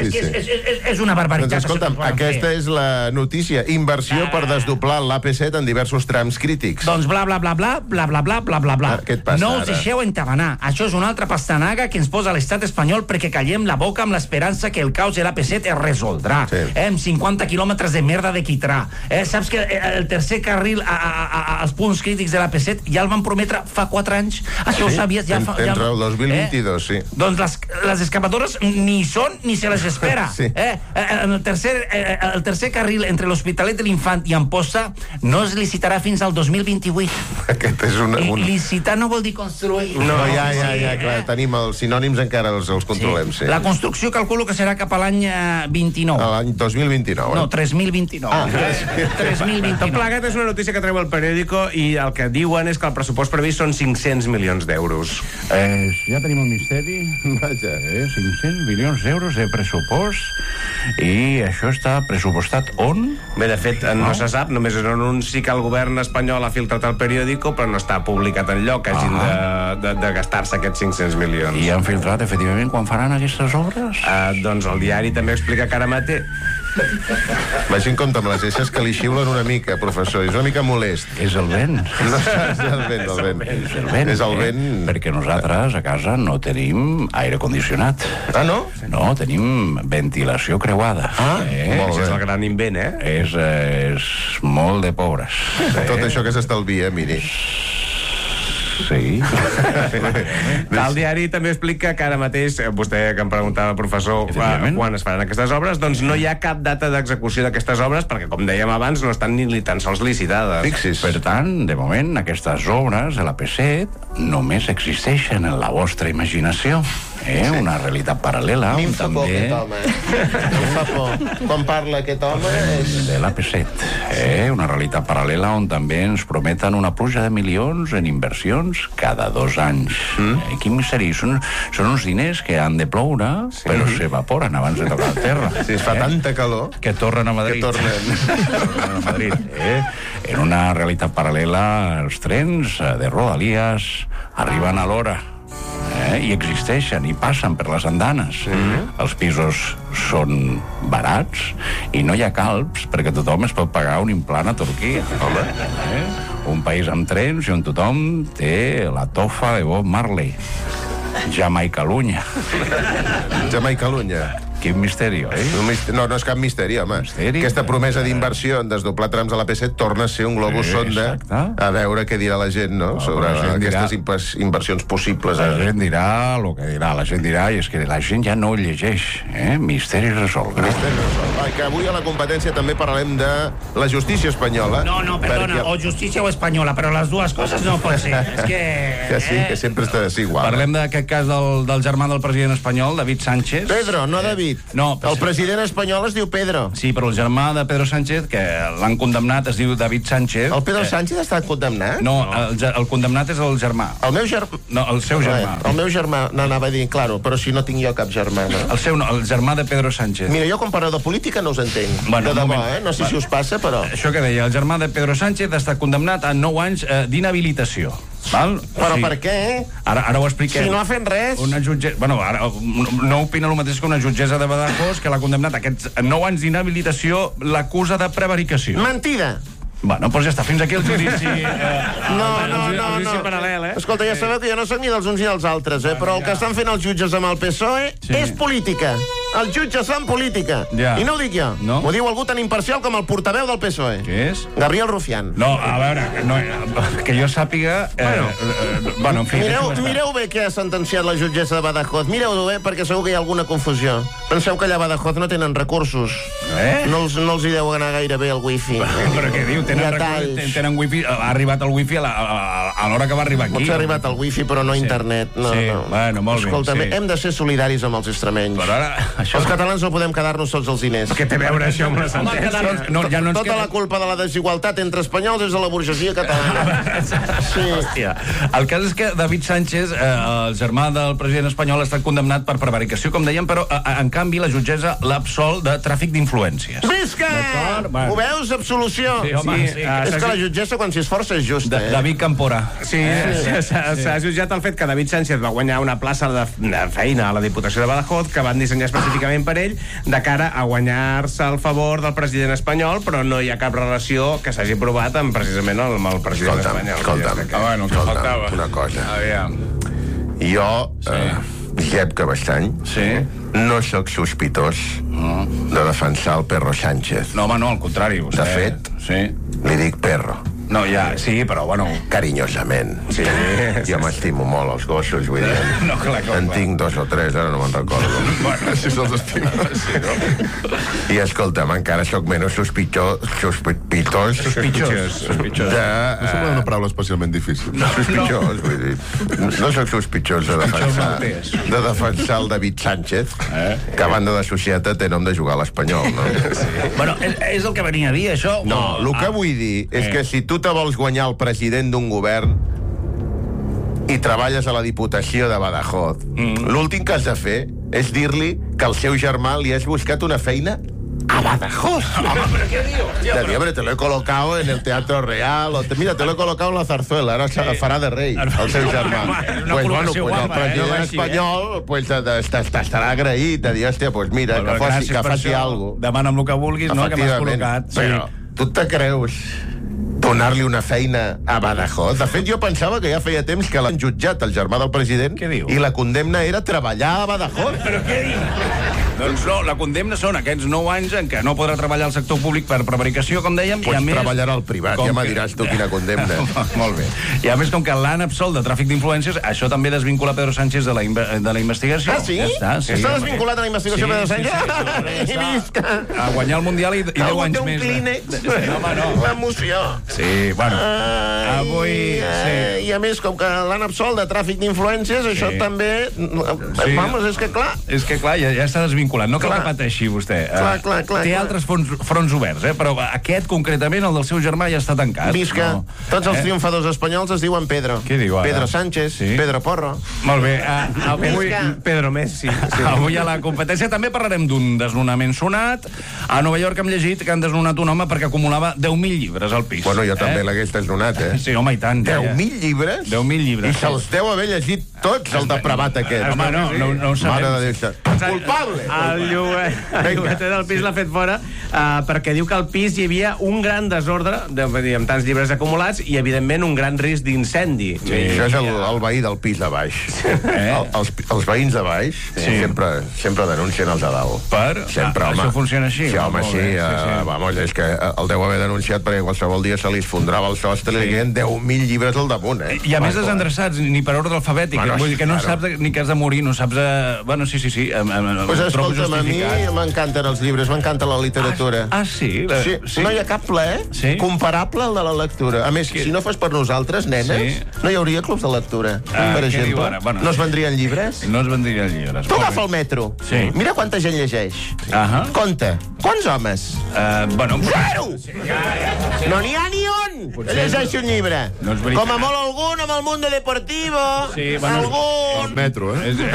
és una barbaritat. Doncs escolta'm, aquesta és la notícia. Inversió per desdoblar l'AP7 en diversos trams crítics. Doncs bla, bla, bla, bla, bla, bla, bla, bla, bla, bla. Què et passa no us deixeu entabanar. Això és una altra pastanaga que ens posa l'estat espanyol perquè callem la boca amb l'esperança que el caos de l'AP7 es resoldrà. Amb 50 quilòmetres de merda de quitrà. Saps que el tercer carril als punts crítics de l'AP7 ja el van prometre fa 4 anys? Això ho sabies? Entre el 2022, sí. Doncs les excavadores ni són ni se les espera. El tercer carril entre l'Hospitalet de l'Infant i Amposta no es licitarà fins al 2028. Aquest és un... Licitar no vol dir construir. No, ja, clar, tenim els sinònims, encara els controlem, sí. La construcció calculo que serà cap a l'any 29. A l'any 2029, No, 3029. 3029. Tot plegat és una notícia que treu el periòdico i el que diuen és que el pressupost previst són 500 milions d'euros. Ja tenim el misteri. Vaja, 500 milions d'euros de pressupost i això està pressupostat on? Bé, de fet, no se sap, només és un anunci que el govern espanyol ha filtrat al periòdico, però no està publicat enlloc que hagin de gastar-se aquests 500 milions. I han filtrat, efectivament, quan faran aquestes obres? Doncs el diari també explica que ara mateix... Vagin compte amb les eixes que li xiulen una mica, professor. És una mica molest. És el vent. No, és el vent. És el vent. Perquè nosaltres a casa no tenim aire condicionat. Ah, no? No, tenim ventilació creuada. Molt bé. És el gran invent, És molt de pobres. Tot això que s'estalvia, miri. Sí. El diari també explica que ara mateix, vostè que em preguntava, professor, quan es faran aquestes obres, doncs no hi ha cap data d'execució d'aquestes obres, perquè, com dèiem abans, no estan ni tan sols licitades. Fixis. Per tant, de moment, aquestes obres de l'AP7 només existeixen en la vostra imaginació. Una realitat paral·lela. A mi em fa por aquest home. Em fa por. Quan parla aquest home és... De l'AP7. Una realitat paral·lela on també ens prometen una pluja de milions en inversions cada 2 anys. Quin misteri. Són uns diners que han de ploure, però s'evaporen abans de tocar la terra. Si es fa tanta calor... Que tornen a Madrid. Que tornen a Madrid. En una realitat paral·lela, els trens de Rodalies arriben a l'hora. I existeixen, i passen per les andanes. Els pisos són barats i no hi ha calbs perquè tothom es pot pagar un implant a Turquia. Un país amb trens i on tothom té la tofa de Bob Marley. Jamaicalunya. Jamaicalunya. Quin misteri, oi? No és cap misteri, home. Aquesta promesa d'inversió en desdoblar trams a l'AP7 torna a ser un globus sonda a veure què dirà la gent, no? Sobre aquestes inversions possibles. La gent dirà el que dirà, la gent dirà, i és que la gent ja no llegeix, misteri resolt. Que avui a la competència també parlarem de la justícia espanyola. No, perdona, o justícia o espanyola, però les dues coses no pot ser. És que... Que sí, que sempre està desigual. Parlem d'aquest cas del germà del president espanyol, David Sánchez. Pedro, no David. No, el president espanyol es diu Pedro. Sí, però el germà de Pedro Sánchez, que l'han condemnat, es diu David Sánchez. El Pedro Sánchez ha estat condemnat? No, el condemnat és el germà. El meu germà? No, el seu germà. El meu germà, anava a dir, claro, però si no tinc jo cap germà, no? El germà de Pedro Sánchez. Mira, jo quan parlo de política no us entenc. Bueno, de debò, no sé si us passa, però... Això que deia, el germà de Pedro Sánchez ha estat condemnat a 9 anys d'inhabilitació. Val? Però per què? Ara ho expliquem. Si no ha fet res. Una ara no opina el mateix que una jutgessa de Badajoz que l'ha condemnat a aquests 9 anys d'inhabilitació, l'acusa de prevaricació. Mentida! Bueno, doncs ja està, fins aquí el judici... No. paral·lel, Escolta, ja sabeu que jo no soc ni dels uns ni dels altres, però el que estan fent els jutges amb el PSOE és política. Els jutges fan política. I no ho dic jo. Ho diu algú tan imparcial com el portaveu del PSOE. Què és? Gabriel Rufián. No, a veure, que jo sàpiga... Bueno, en fi... Mireu bé què ha sentenciat la jutgessa de Badajoz. Mireu-ho bé, perquè segur que hi ha alguna confusió. Penseu que allà a Badajoz no tenen recursos. No els hi deu anar gaire bé el wifi. Però què diu? Tenen wifi, ha arribat el wifi a l'hora que va arribar aquí. Potser ha arribat el wifi, però no internet. Sí, bueno, molt bé. Escolta, hem de ser solidaris amb els extremenys. Però ara... Els catalans no podem quedar-nos sols els diners. Què té a veure això amb la sentència? Tota la culpa de la desigualtat entre espanyols és de la burgesia catalana. Sí. Hòstia. El cas és que David Sánchez, el germà del president espanyol, ha estat condemnat per prevaricació, com dèiem, però en canvi la jutgessa l'ha absolt de tràfic d'influències. Visca! Ho veus? Absolució. Sí, home. És que la jutgessa, quan s'hi esforça, és justa. David Campora. Sí, s'ha jutjat el fet que David Sánchez va guanyar una plaça de feina a la Diputació de Badajoz, que van dissenyar específicament per ell, de cara a guanyar-se el favor del president espanyol, però no hi ha cap relació que s'hagi provat precisament amb el president espanyol. Escolta'm, una cosa. Jo, Jep Cabestany, no sóc sospitós de defensar el Perro Sánchez. No, home, no, al contrari. De fet, li dic Perro. No, ja, sí, però, bueno... Carinyosament. Sí. Jo m'estimo molt els gossos, vull dir... No, clar. En tinc 2 o 3, ara no me'n recordo. Bueno, si se'ls estima, sí, no? I escolta'm, encara sóc menys sospitós... Sospitós. No sembla una paraula especialment difícil. Sospitós, vull dir... No sóc sospitós de defensar el David Sánchez, que a banda de societat té nom de jugar a l'Espanyol, no? Bueno, és el que venia a dir, això? No, el que vull dir és que si tu te vols guanyar el president d'un govern i treballes a la Diputació de Badajoz, l'últim que has de fer és dir-li que el seu germà li has buscat una feina a Badajoz. Home, però què diu? Hombre, te lo he colocado en el Teatro Real. Mira, te lo he colocado en la Zarzuela. Ara farà de rei, el seu germà. Pues el president espanyol t'estarà agraït de dir, hòstia, pues mira, que faci alguna cosa. Demana'm el que vulguis, no?, que m'has col·locat. Però tu te creus donar-li una feina a Badajoz? De fet, jo pensava que ja feia temps que l'han jutjat, el germà del president, i la condemna era treballar a Badajoz. Però què diu? Doncs no, la condemna són aquests 9 anys en què no podrà treballar al sector públic per prevaricació, com dèiem, i a més... treballarà al privat, ja me diràs tu quina condemna. Molt bé. I a més, com que l'han absolt de tràfic d'influències, això també desvincula Pedro Sánchez de la investigació. Ah, sí? Està desvinculat de la investigació Pedro Sánchez? I visca! A guanyar el Mundial i 10 anys més. Un clínex. L'emoció. Sí, bueno. Avui... I a més, com que l'han absolt de tràfic d'influències, això també... Vamos, és que clar... És que clar, ja està desvinculat. No cal que pateixi vostè. Té altres fronts oberts, però aquest, concretament, el del seu germà, ja està tancat. Visca. Tots els triomfadors espanyols es diuen Pedro. Què diu ara? Pedro Sánchez, Pedro Porro. Molt bé. Avui... Pedro Messi. Avui a la competència també parlarem d'un desnonament sonat. A Nova York hem llegit que han desnonat un home perquè acumulava 10.000 llibres al pis. Bueno, jo també l'hagués desnonat, Sí, home, i tant. 10.000 llibres? 10.000 llibres. I se'ls deu haver llegit tots, el depravat aquest. Home, no ho sabem. Mare de Déu. Culpable! El lloguer del pis l'ha fet fora perquè diu que al pis hi havia un gran desordre, amb tants llibres acumulats, i, evidentment, un gran risc d'incendi. Això és el veí del pis de baix. Els veïns de baix sempre denuncien els de dalt. Sempre, home. Això funciona així? Sí, home, sí. Vamos, és que el deu haver denunciat perquè qualsevol dia se li esfondrava el sostre i li queden 10.000 llibres al damunt, I a més desendreçats, ni per ordre alfabètic. Vull dir que no saps ni que has de morir, no saps... Bueno, sí. Pues escolta'm, a mi m'encanten els llibres, m'encanta la literatura. Sí? No hi ha cap plaer comparable al de la lectura. A més, si no fos per nosaltres, nenes, no hi hauria clubs de lectura, per exemple. No es vendrien llibres? No es vendrien llibres. Tu agafa el metro. Mira quanta gent llegeix. Compte. Quants homes? Zero! No n'hi ha ni un que llegeixi un llibre. Com a molt algun amb el Mundo Deportivo. Algun. El metro,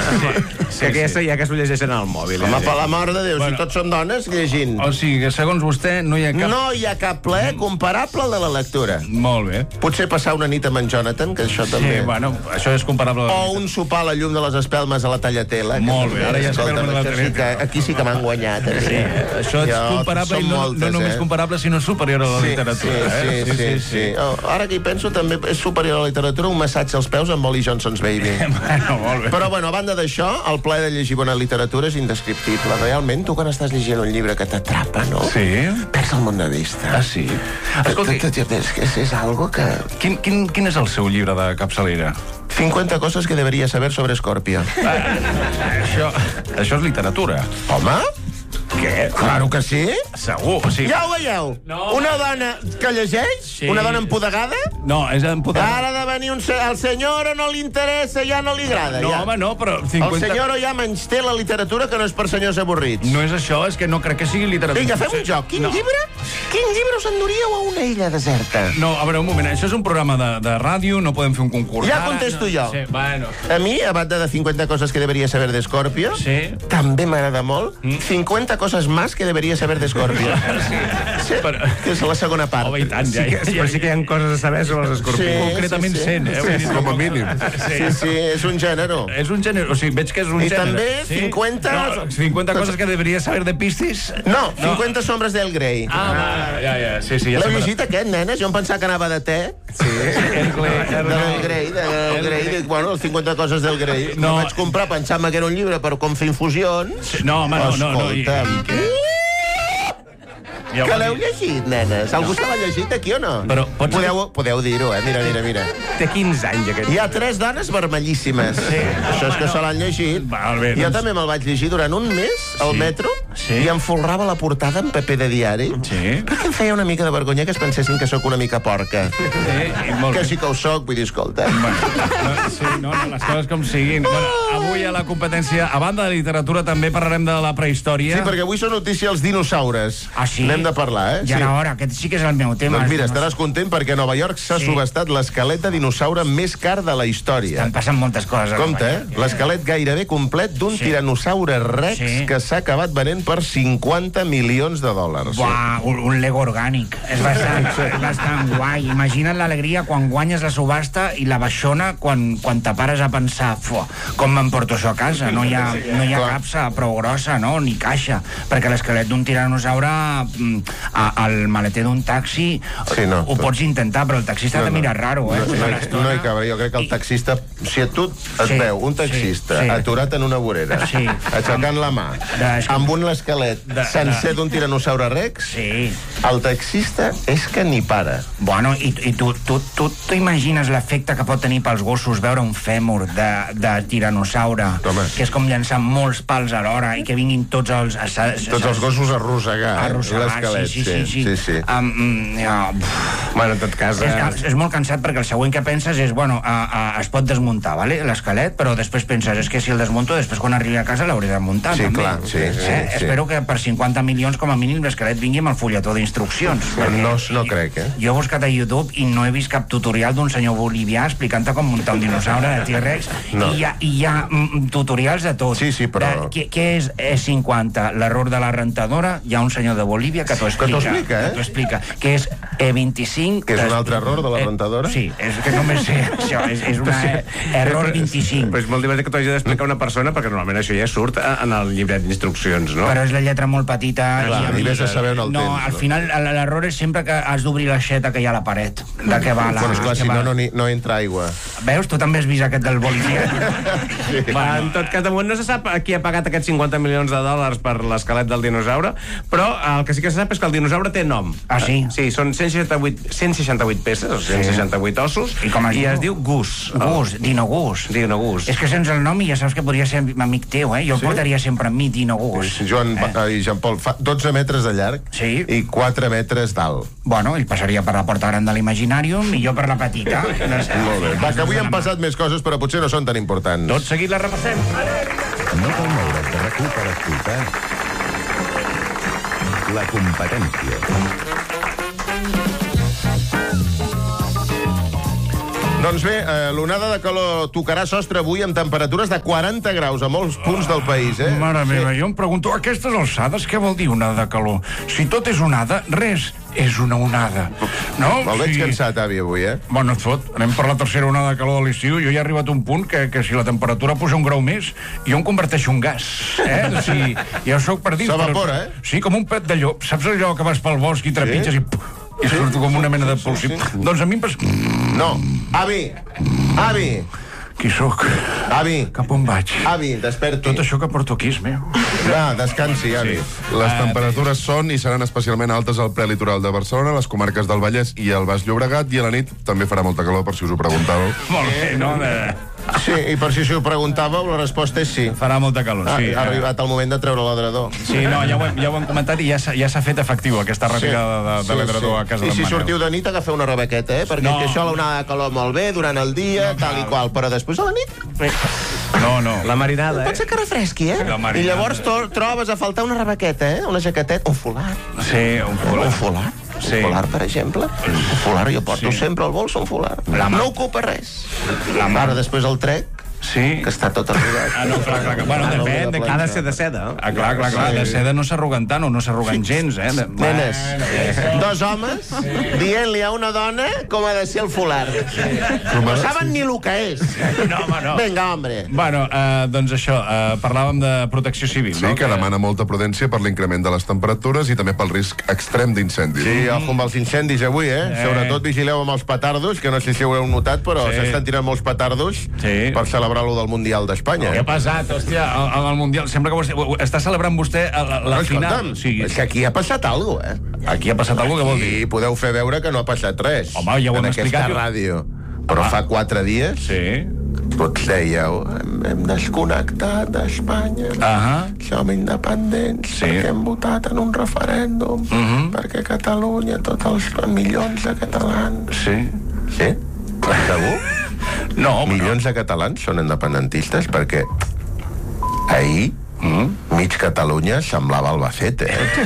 Ja que s'ho llegeixen al mòbil. Home, per la mort de Déu, si tots són dones llegint. O sigui, que segons vostè no hi ha cap... No hi ha cap plaer comparable al de la lectura. Molt bé. Potser passar una nit amb en Jonathan, que això també... Sí, bueno, això és comparable... O un sopar a la llum de les espelmes a la Tallatela. Molt bé, ara ja espelmes a la Tallatela. Aquí sí que m'han guanyat. Això és comparable i no només comparable, sinó superior a la literatura. Sí. Ara que hi penso, també és superior a la literatura un massatge als peus amb Molly Johnson's Baby. Molt bé. Però, bueno, a banda d'això, el plaer de llegir bona literatura és indescriptible. Realment, tu quan estàs llegint un llibre que t'atrapa, no? Sí. Perds el món de vista. Sí. Escolta, és algo que... Quin és el seu llibre de capçalera? 50 coses que deberia saber sobre Scorpio. Això és literatura. Home? Què? Claro que sí. Segur, sí. Ja ho veieu? Una dona que llegeix? Una dona empodegada? No, és empodegada. Ara de venir el senyor no li interessa, ja no li agrada. No, home, no, però... El senyor ja menysté la literatura, que no és per senyors avorrits. No és això, és que no crec que sigui literatura. Vinga, fem un joc. Quin llibre us enduríeu a una illa deserta? No, a veure, un moment. Això és un programa de ràdio, no podem fer un concurs. Ja contesto jo. A mi, a banda de 50 coses que deberia saber de Scorpio, també m'agrada molt 50 coses más que deberia saber de Scorpio. Que és la segona part. Home, i tant, però sí que hi ha coses a saber sobre els escorpions. Concretament 100, com a mínim. Sí, és un gènere. És un gènere, o sigui, veig que és un gènere. I també 50... 50 coses que deberia saber de Piscis? No, 50 sombres del Grey. Sí. L'heu llegit aquest, nenes? Jo em pensava que anava de te. Sí. Del Grey. Bueno, els 50 coses del Grey. No vaig comprar pensant-me que era un llibre per com fer infusions. No, home, no. Escolta'm. Que l'heu llegit, nenes? Algú se l'ha llegit aquí o no? Però podeu dir-ho, Mira. Té 15 anys, aquest. Hi ha 3 dones vermellíssimes. Això és que se l'han llegit. Jo també me'l vaig llegir durant un mes al metro i em folrava la portada en paper de diari perquè em feia una mica de vergonya que es pensessin que sóc una mica porca. Que sí que ho soc, vull dir, escolta. Les coses com siguin. Avui a la competència, a banda de literatura, també parlarem de la prehistòria. Sí, perquè avui són notícia els dinosaures. Ah, sí? N'hem de parlar, Ja era hora, aquest sí que és el meu tema. Doncs mira, estaràs content perquè a Nova York s'ha subestat l'esquelet de dinosaure més car de la història. Estan passant moltes coses. Compte, l'esquelet gairebé complet d'un tiranosaure rex que s'ha acabat venent per 50 milions de dòlars. Buah, un Lego orgànic. És bastant guai. Imagina't l'alegria quan guanyes la subhasta i la baixona quan te pares a pensar com m'emporto això a casa? No hi ha capsa prou grossa, no? Ni caixa. Perquè l'esquelet d'un tiranosaure al maleter d'un taxi ho pots intentar, però el taxista te mira raro, No hi cabré, jo crec que el taxista, si a tu et veu un taxista aturat en una vorera, aixecant la mà, amb un esquelet sencer d'un tiranosaure rex, el taxista és que ni para. Bueno, i tu imagines l'efecte que pot tenir pels gossos veure un fèmur de tiranosaure, que és com llançar molts pals alhora i que vinguin tots els gossos a arrossegar l'esquelet. Sí. Bueno, en tot cas... És molt cansat perquè el següent que penses és, es pot desmuntar, l'esquelet, però després penses, és que si el desmunto, després quan arribi a casa l'hauré de muntar. Sí, clar, sí. Espero que per 50 milions, com a mínim, l'esquelet vingui amb el fulletó d'instruccions. No crec, Jo he buscat a YouTube i no he vist cap tutorial d'un senyor bolivià explicant-te com muntar un dinosaure de T-Rex, i hi ha tutorials de tot. Sí, però... Què és 50? L'error de la rentadora? Hi ha un senyor de Bolívia que Que t'ho explica, que és E25... Que és un altre error de la rentadora? Sí, és que només sé això, és un error 25. Però és molt divertit que t'ho hagi d'explicar una persona, perquè normalment això ja surt en el llibret d'instruccions, no? Però és la lletra molt petita. I vés a saber on el tens. No, al final l'error és sempre que has d'obrir l'aixeta que hi ha a la paret. De què va la... Però esclar, si no entra aigua. Veus? Tu també has vist aquest del bolígraf. Sí. En tot cas, damunt no se sap qui ha pagat aquests 50 milions de dòlars per l'esquelet del dinosaure, però el que sí que se sap és que el dinosaure té nom. Ah, sí? Sí, són 168 peces, o 168 ossos, i es diu Gus. Dino Gus. Dino Gus. És que sense el nom ja saps que podria ser amic teu, eh? Jo el portaria sempre amb mi, Dino Gus. Joan i Jean-Paul, fa 12 metres de llarg i 4 metres d'alt. Bueno, ell passaria per la porta gran de l'Imaginarium i jo per la petita. Molt bé. Va, que avui han passat més coses, però potser no són tan importants. Tot seguit la repassem. No cal moure's de RAC1 per escoltar La Competència. Doncs bé, l'onada de calor tocarà sostre avui amb temperatures de 40 graus a molts punts del país, eh? Mare meva, jo em pregunto, a aquestes alçades, què vol dir onada de calor? Si tot és onada, res és una onada. No? Me'l veig cansat, avi, avui, eh? Bueno, et fot, anem per la tercera onada de calor de l'estiu. Jo ja he arribat a un punt que si la temperatura puja un grau més, jo em converteixo en gas. O sigui, ja sóc per dins. S'evapora, eh? Sí, com un pet de llop. Saps allò que vas pel bosc i trepitges i surto com una mena de pulsit? Doncs a mi em... No, avi! Qui sóc? Avi! Cap on vaig? Avi, desperti. Tot això que porto aquí és meu. Va, descansi, avi. Les temperatures són i seran especialment altes al prelitoral de Barcelona, les comarques del Vallès i el Baix Llobregat, i a la nit també farà molta calor, per si us ho preguntàveu. Molt bé, no? Sí, i per si ho preguntàveu, la resposta és sí. Farà molta calor, sí. Ha arribat el moment de treure l'adredor. Sí, no, ja ho hem comentat i ja s'ha fet efectiu aquesta retirada de l'adredor a casa d'en Manel. I si sortiu de nit, agafeu una rebequeta, perquè això l'onada de calor molt bé durant el dia, tal i qual, però després a la nit... No. La marinada, Pot ser que refresqui, eh? I llavors trobes a faltar una rebequeta, una jaqueteta, un folar. Sí, un folar. Un folar? Sí. Un folar, per exemple. Un folar, jo porto sempre al bols un folar. No ocupa res. Ara després el trec, que està tot arrugat. No, clar. Bueno, depèn, ha de ser de seda. Clar, de seda no s'arruguen tant o no s'arruguen gens, eh? Nenes, 2 homes dient-li a una dona com ha de ser el folar. No saben ni el que és. No. Vinga, hombre. Bueno, doncs això, parlàvem de protecció civil, no? Sí, que demana molta prudència per l'increment de les temperatures i també pel risc extrem d'incendis. Sí, ojo amb els incendis avui, eh? Sobretot vigileu amb els petardos, que no sé si ho heu notat, però s'estan tirant molts petardos per celebrar lo del Mundial d'Espanya. Què ha passat, hòstia, el Mundial? Sembla que està celebrant vostè la final. És que aquí ha passat alguna cosa, eh? Aquí ha passat alguna cosa, què vol dir? I podeu fer veure que no ha passat res. Home, ja ho hem explicat. En aquesta ràdio. Però fa 4 dies tots dèieu, hem desconnectat d'Espanya, som independents, perquè hem votat en un referèndum, perquè Catalunya, tots els milions de catalans... Sí? Segur? No, milions de catalans són independentistes perquè ahir mig Catalunya semblava Albacete, eh?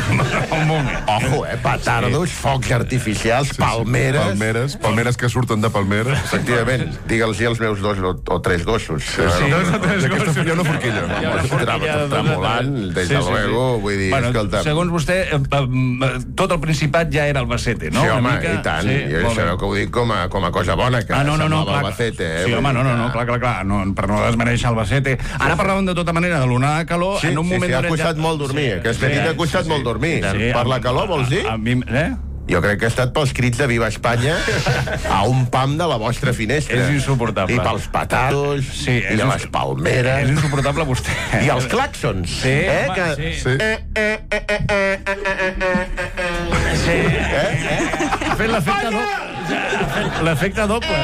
Ojo, petardos, focs artificials, palmeres que surten de palmeres. Efectivament, digue'ls als meus 2 o 3 gossos. 2 o 3 gossos. Hi ha una forquilla. Tremolant, des de luego, vull dir, escolta... Segons vostè, tot el Principat ja era Albacete, no? Sí, home, i tant. Jo sabeu que ho dic com a cosa bona, que semblava Albacete. Sí, home, no, clar, per no desmereixer Albacete. Ara parlàvem de tota manera de l'onada de calor. Sí, ha costat molt dormir. Aquesta nit ha costat molt dormir. Per la calor, vols dir? Jo crec que ha estat pels crits de Viva Espanya a un pam de la vostra finestra. És insuportable. I pels petardos, i de les palmeres. És insuportable vostè. I els clàxons. Sí, Ha fet l'efecte doble. L'efecte doble.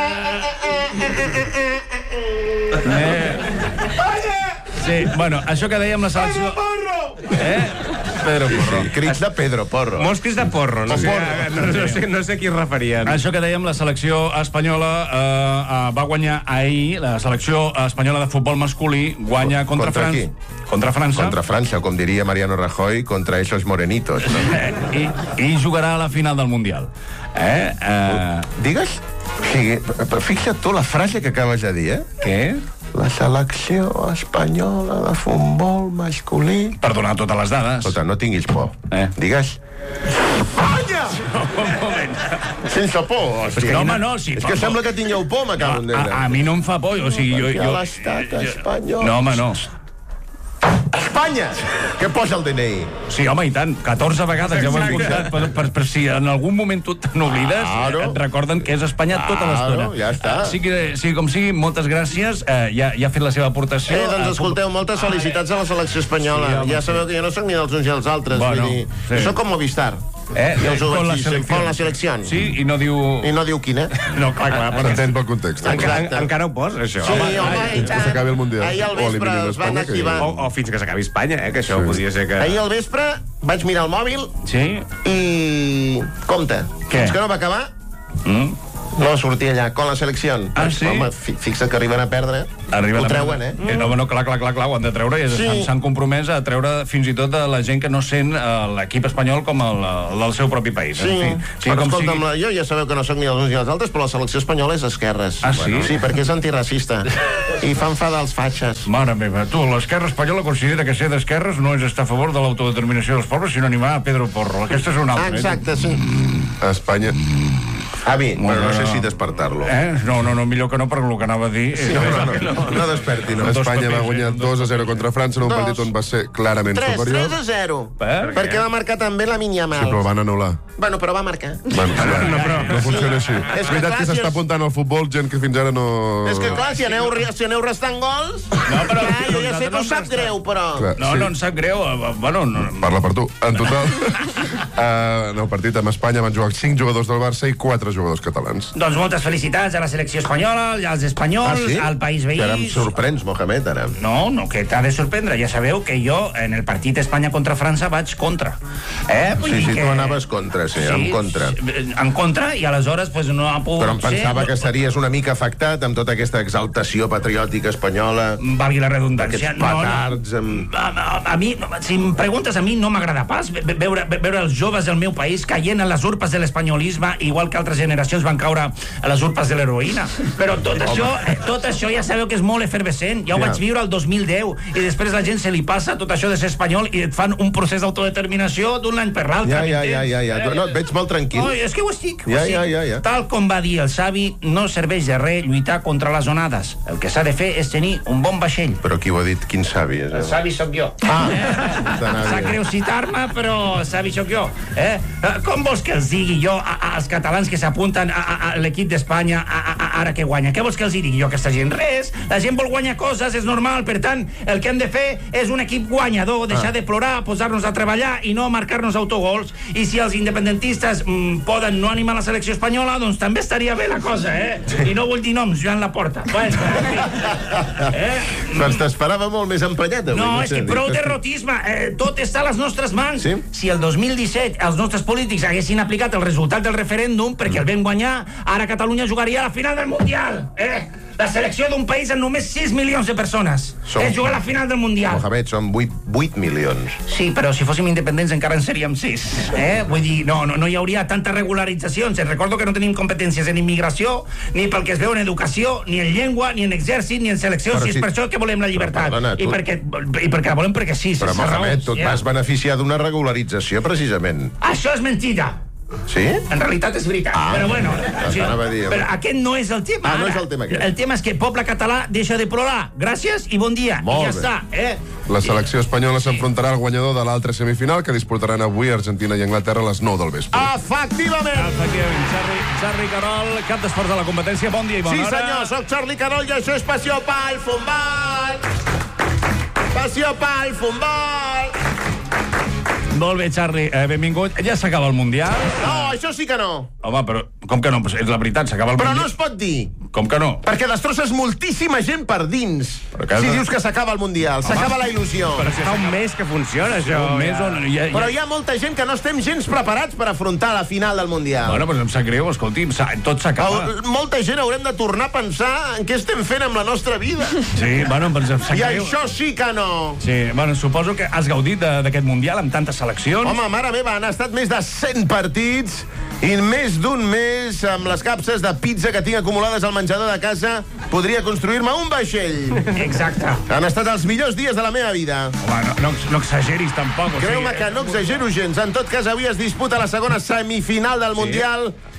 Sí, bueno, això que dèiem la selecció... Pedro Porro. Crits de Pedro Porro. Molts crits de Porro, no sé a qui es referien. Això que dèiem, la selecció espanyola va guanyar ahir, la selecció espanyola de futbol masculí guanya contra França. Contra França. Contra França, com diria Mariano Rajoy, contra esos morenitos. I jugarà a la final del Mundial. Digues? Sí, però fixa't tu la frase que acabes de dir, eh? Què? La selecció espanyola de futbol masculí... Per donar totes les dades. Escolta, no tinguis por. Digues, Sense por, hòstia. No, home, no, sí. És que sembla que tingueu por, m'acabo d'entendre. A mi no em fa por, o sigui, jo... Perquè l'estat espanyol... No, home, no. Espanya! Què posa el DNI? Sí, home, i tant. 14 vegades ja ho hem comptat, per si en algun moment tu te n'oblides, et recorden que és Espanya tota l'estona. Ja està. Sigui com sigui, moltes gràcies. Ja ha fet la seva aportació. Doncs escolteu, moltes felicitats a la selecció espanyola. Ja sabeu que jo no soc ni dels uns ni dels altres. Vull dir, jo soc com Movistar. Ja us ho vaig dir, con la selecció. Sí, i no diu... I no diu quina. No, clar, s'entén pel context. Encara ho posa, això. Sí, home, i tant. Que s'acabi el Mundial. Ahir al vespre es van activar... O fins que s'acabi Espanya, que això podria ser que... Ahir al vespre vaig mirar el mòbil i... Compte, fins que no va acabar... No va sortir allà, con la selecció. Ah, sí? Home, fixa't que arriben a perdre. Ho treuen, No, clar, ho han de treure. S'han compromès a treure fins i tot a la gent que no sent l'equip espanyol com el del seu propi país. Sí, però escolta'm, jo ja sabeu que no soc ni els uns ni els altres, però la selecció espanyola és esquerres. Ah, sí? Sí, perquè és antiracista. I fa enfadar els fatxes. Mare meva, tu, l'esquerra espanyola considera que ser d'esquerres no és estar a favor de l'autodeterminació dels pobles, sinó animar a Pedro Porro. Aquesta és una altra. Exacte, sí. Espanya... Avi, però no sé si despertar-lo. No, millor que no, per el que anava a dir. No desperti, no. Espanya va guanyar 2-0 contra França en un partit on va ser clarament superior. 3-0. Perquè va marcar també la Yamal. Sí, però van anul·lar. Bueno, però va marcar. No funciona així. És veritat que s'està apuntant al futbol gent que fins ara no... És que clar, si aneu restant gols... No, però... Jo ja sé que us sap greu, però... No ens sap greu. Parla per tu. En total, en el partit amb Espanya van jugar 5 jugadors del Barça i 4 jugadors catalans. Doncs moltes felicitats a la selecció espanyola, als espanyols, al país veí. Que ara em sorprens, Mohamed, ara. No, que t'ha de sorprendre. Ja sabeu que jo, en el partit Espanya contra França, vaig contra. Sí, tu anaves contra, sí, en contra. En contra, i aleshores no ha pogut ser... Però em pensava que estaries una mica afectat amb tota aquesta exaltació patriòtica espanyola. Valgui la redundància. Aquests petards amb... A mi, si em preguntes, a mi no m'agrada pas veure els joves del meu país caient a les urpes de l'espanyolisme, igual que altres generacions van caure a les urpes de l'heroïna. Però tot això ja sabeu que és molt efervescent. Ja ho vaig viure el 2010 i després la gent se li passa tot això de ser espanyol i et fan un procés d'autodeterminació d'un any per l'altre. Ja. No, et veig molt tranquil. No, és que ho estic. Ja. Tal com va dir el savi, no serveix de res lluitar contra les onades. El que s'ha de fer és tenir un bon vaixell. Però qui ho ha dit? Quin savi? El savi sóc jo. Sap greu citar-me, però savi sóc jo. Com vols que els digui jo als catalans que s'apunten a l'equip d'Espanya ara que guanya? Què vols que els digui jo a aquesta gent? Res. La gent vol guanyar coses, és normal. Per tant, el que hem de fer és un equip guanyador, deixar de plorar, posar-nos a treballar i no marcar-nos autogols. I si els independentistes poden no animar la selecció espanyola, doncs també estaria bé la cosa, I no vull dir noms, Joan Laporta. Doncs t'esperava molt més emprenyat avui. No, és que prou derrotisme. Tot està a les nostres mans. Si el 2017 els nostres polítics haguessin aplicat el resultat del referèndum, perquè el vam guanyar, ara Catalunya jugaria a la final del Mundial. La selecció d'un país amb només 6 milions de persones. És jugar a la final del Mundial. Mohamed, són 8 milions. Sí, però si fóssim independents encara en seríem 6. Vull dir, no hi hauria tantes regularitzacions. Recordo que no tenim competències en immigració, ni pel que es veu en educació, ni en llengua, ni en exèrcit, ni en selecció. Si és per això que volem la llibertat. I perquè la volem perquè sí. Però, Mohamed, tu et vas beneficiar d'una regularització, precisament. Això és mentida. Sí? En realitat és veritat, però bueno. Però aquest no és el tema. No és el tema aquest. El tema és que el poble català deixa de plorar. Gràcies i bon dia. I ja està. La selecció espanyola s'enfrontarà al guanyador de l'altra semifinal que disputaran avui Argentina i Anglaterra a les 9 del vespre. Efectivament. Charlie Carol, cap d'esports de la competència. Bon dia i bona hora. Sí, senyor, soc Charlie Carol i això és Passió pel Futbol. Passió pel Futbol. Molt bé, Charlie, benvingut. Ja s'acaba el Mundial? No, això sí que no. Home, però com que no? És la veritat, s'acaba el Mundial. Però no es pot dir. Com que no? Perquè destrosses moltíssima gent per dins. Si dius que s'acaba el Mundial, s'acaba la il·lusió. Però si fa un mes que funciona, això. Però hi ha molta gent que no estem gens preparats per afrontar la final del Mundial. Bueno, però em sap greu, escolti'm, tot s'acaba. Molta gent haurem de tornar a pensar en què estem fent amb la nostra vida. Sí, bueno, em sap greu. I això sí que no. Sí, bueno, suposo que has gaudit d'aquest Mundial amb tantes seleccions. Home, mare meva, han estat més de 100 partits i més d'un mes amb les capses de pizza que tinc acumulades al menjador de casa podria construir-me un vaixell. Exacte. Han estat els millors dies de la meva vida. Home, no exageris tampoc. Creu-me que no exagero gens. En tot cas, avui es disputa la segona semifinal del Mundial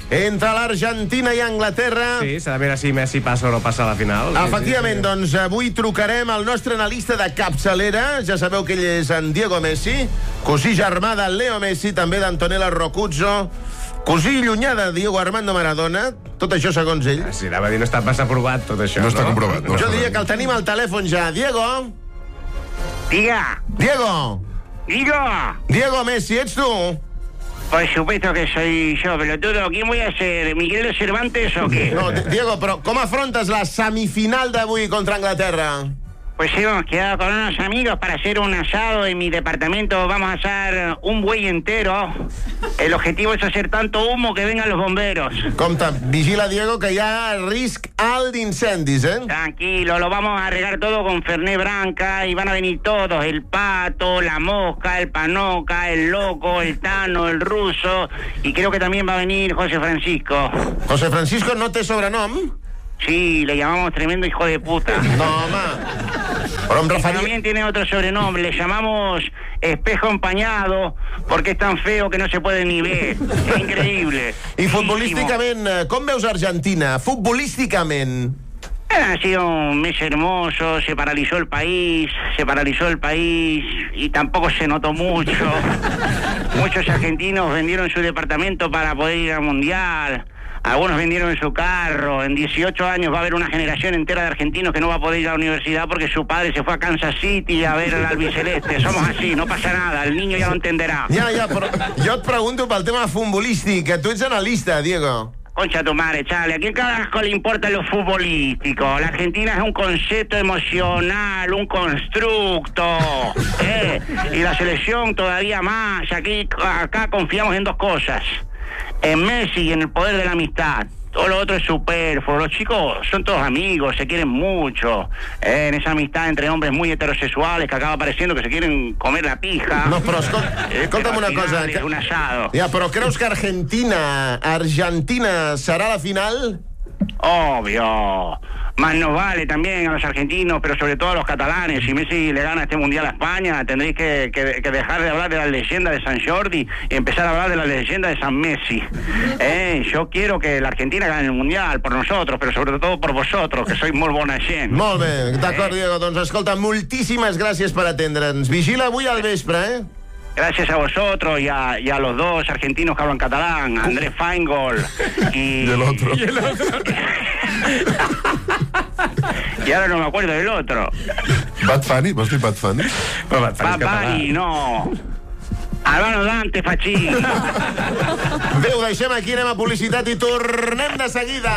entre l'Argentina i Anglaterra. Sí, s'ha de veure si Messi passa o no passa a la final. Efectivament, doncs avui trucarem al nostre analista de capçalera. Ja sabeu que ell és en Diego Messi, cosí germà de Leo Messi, també d'Antonella Roccuzzo, cosí llunyà de Diego Armando Maradona. Tot això segons ell. Sí, anava a dir, no està pas aprovat tot això, no? Està comprovat. No jo diria que el tenim al telèfon ja. Diego? Diga. Diego? Diego Messi, ets tu? Por supuesto que soy yo, pelotudo. ¿Quién voy a ser? ¿Miguel Cervantes o qué? No, Diego, però com afrontes la semifinal d'avui contra Anglaterra? Pues hemos quedado con unos amigos para hacer un asado en mi departamento. Vamos a asar un buey entero. El objetivo es hacer tanto humo que vengan los bomberos. Compte, vigila, Diego, que hi ha risc alt d'incendis, eh? Tranquilo, lo vamos a regar todo con Fernet Branca y van a venir todos. El Pato, la Mosca, el Panoca, el Loco, el Tano, el Ruso. Y creo que también va a venir José Francisco. ¿José Francisco no té sobrenom? Sí, le llamamos tremendo hijo de puta. No, home. También tiene otro sobrenombre, le llamamos espejo empañado, porque es tan feo que no se puede ni ver. Es increíble. I futbolísticament, com veus Argentina? Futbolísticament. Ha sido un mes hermoso, se paralizó el país y tampoco se notó mucho. Muchos argentinos vendieron su departamento para poder ir al Mundial. Algunos vendieron su carro. En 18 años va a haber una generación entera de argentinos que no va a poder ir a la universidad porque su padre se fue a Kansas City a ver el albiceleste. Somos así, no pasa nada, el niño ya lo entenderá. Ja, però jo et pregunto pel tema futbolístic, que tu ets analista, Diego. Concha tu madre, Charlie, ¿a quién carajo le importa lo futbolístico? La Argentina es un concepto emocional, un constructo, y la selección todavía más. Acá confiamos en dos cosas. En Messi y en el poder de la amistad. Todo lo otro es superfluo. Los chicos son todos amigos, se quieren mucho. En esa amistad entre hombres muy heterosexuales que acaba pareciendo que se quieren comer la pija. No, però escolta'm una cosa. Es un asado. Ja, però creus que Argentina serà la final? Obvio. Más nos vale también a los argentinos, pero sobre todo a los catalanes. Si Messi le gana este Mundial a España, tendréis que dejar de hablar de la leyenda de San Jordi y empezar a hablar de la leyenda de San Messi. Yo quiero que la Argentina gane el Mundial, por nosotros, pero sobre todo por vosotros, que sois molt bona gent. Molt bé, d'acord, Diego. Doncs escolta, moltíssimes gràcies per atendre'ns. Vigila avui al vespre, eh? Gracias a vosotros y a los dos argentinos que hablan catalán, Andrés Feingold y el otro. Y ahora no me acuerdo del otro. Bad Funny? Vols dir Bad Funny? Bad Bunny, no. Albano Dante, Fachín. Bé, ho deixem aquí, anem a publicitat i tornem de seguida.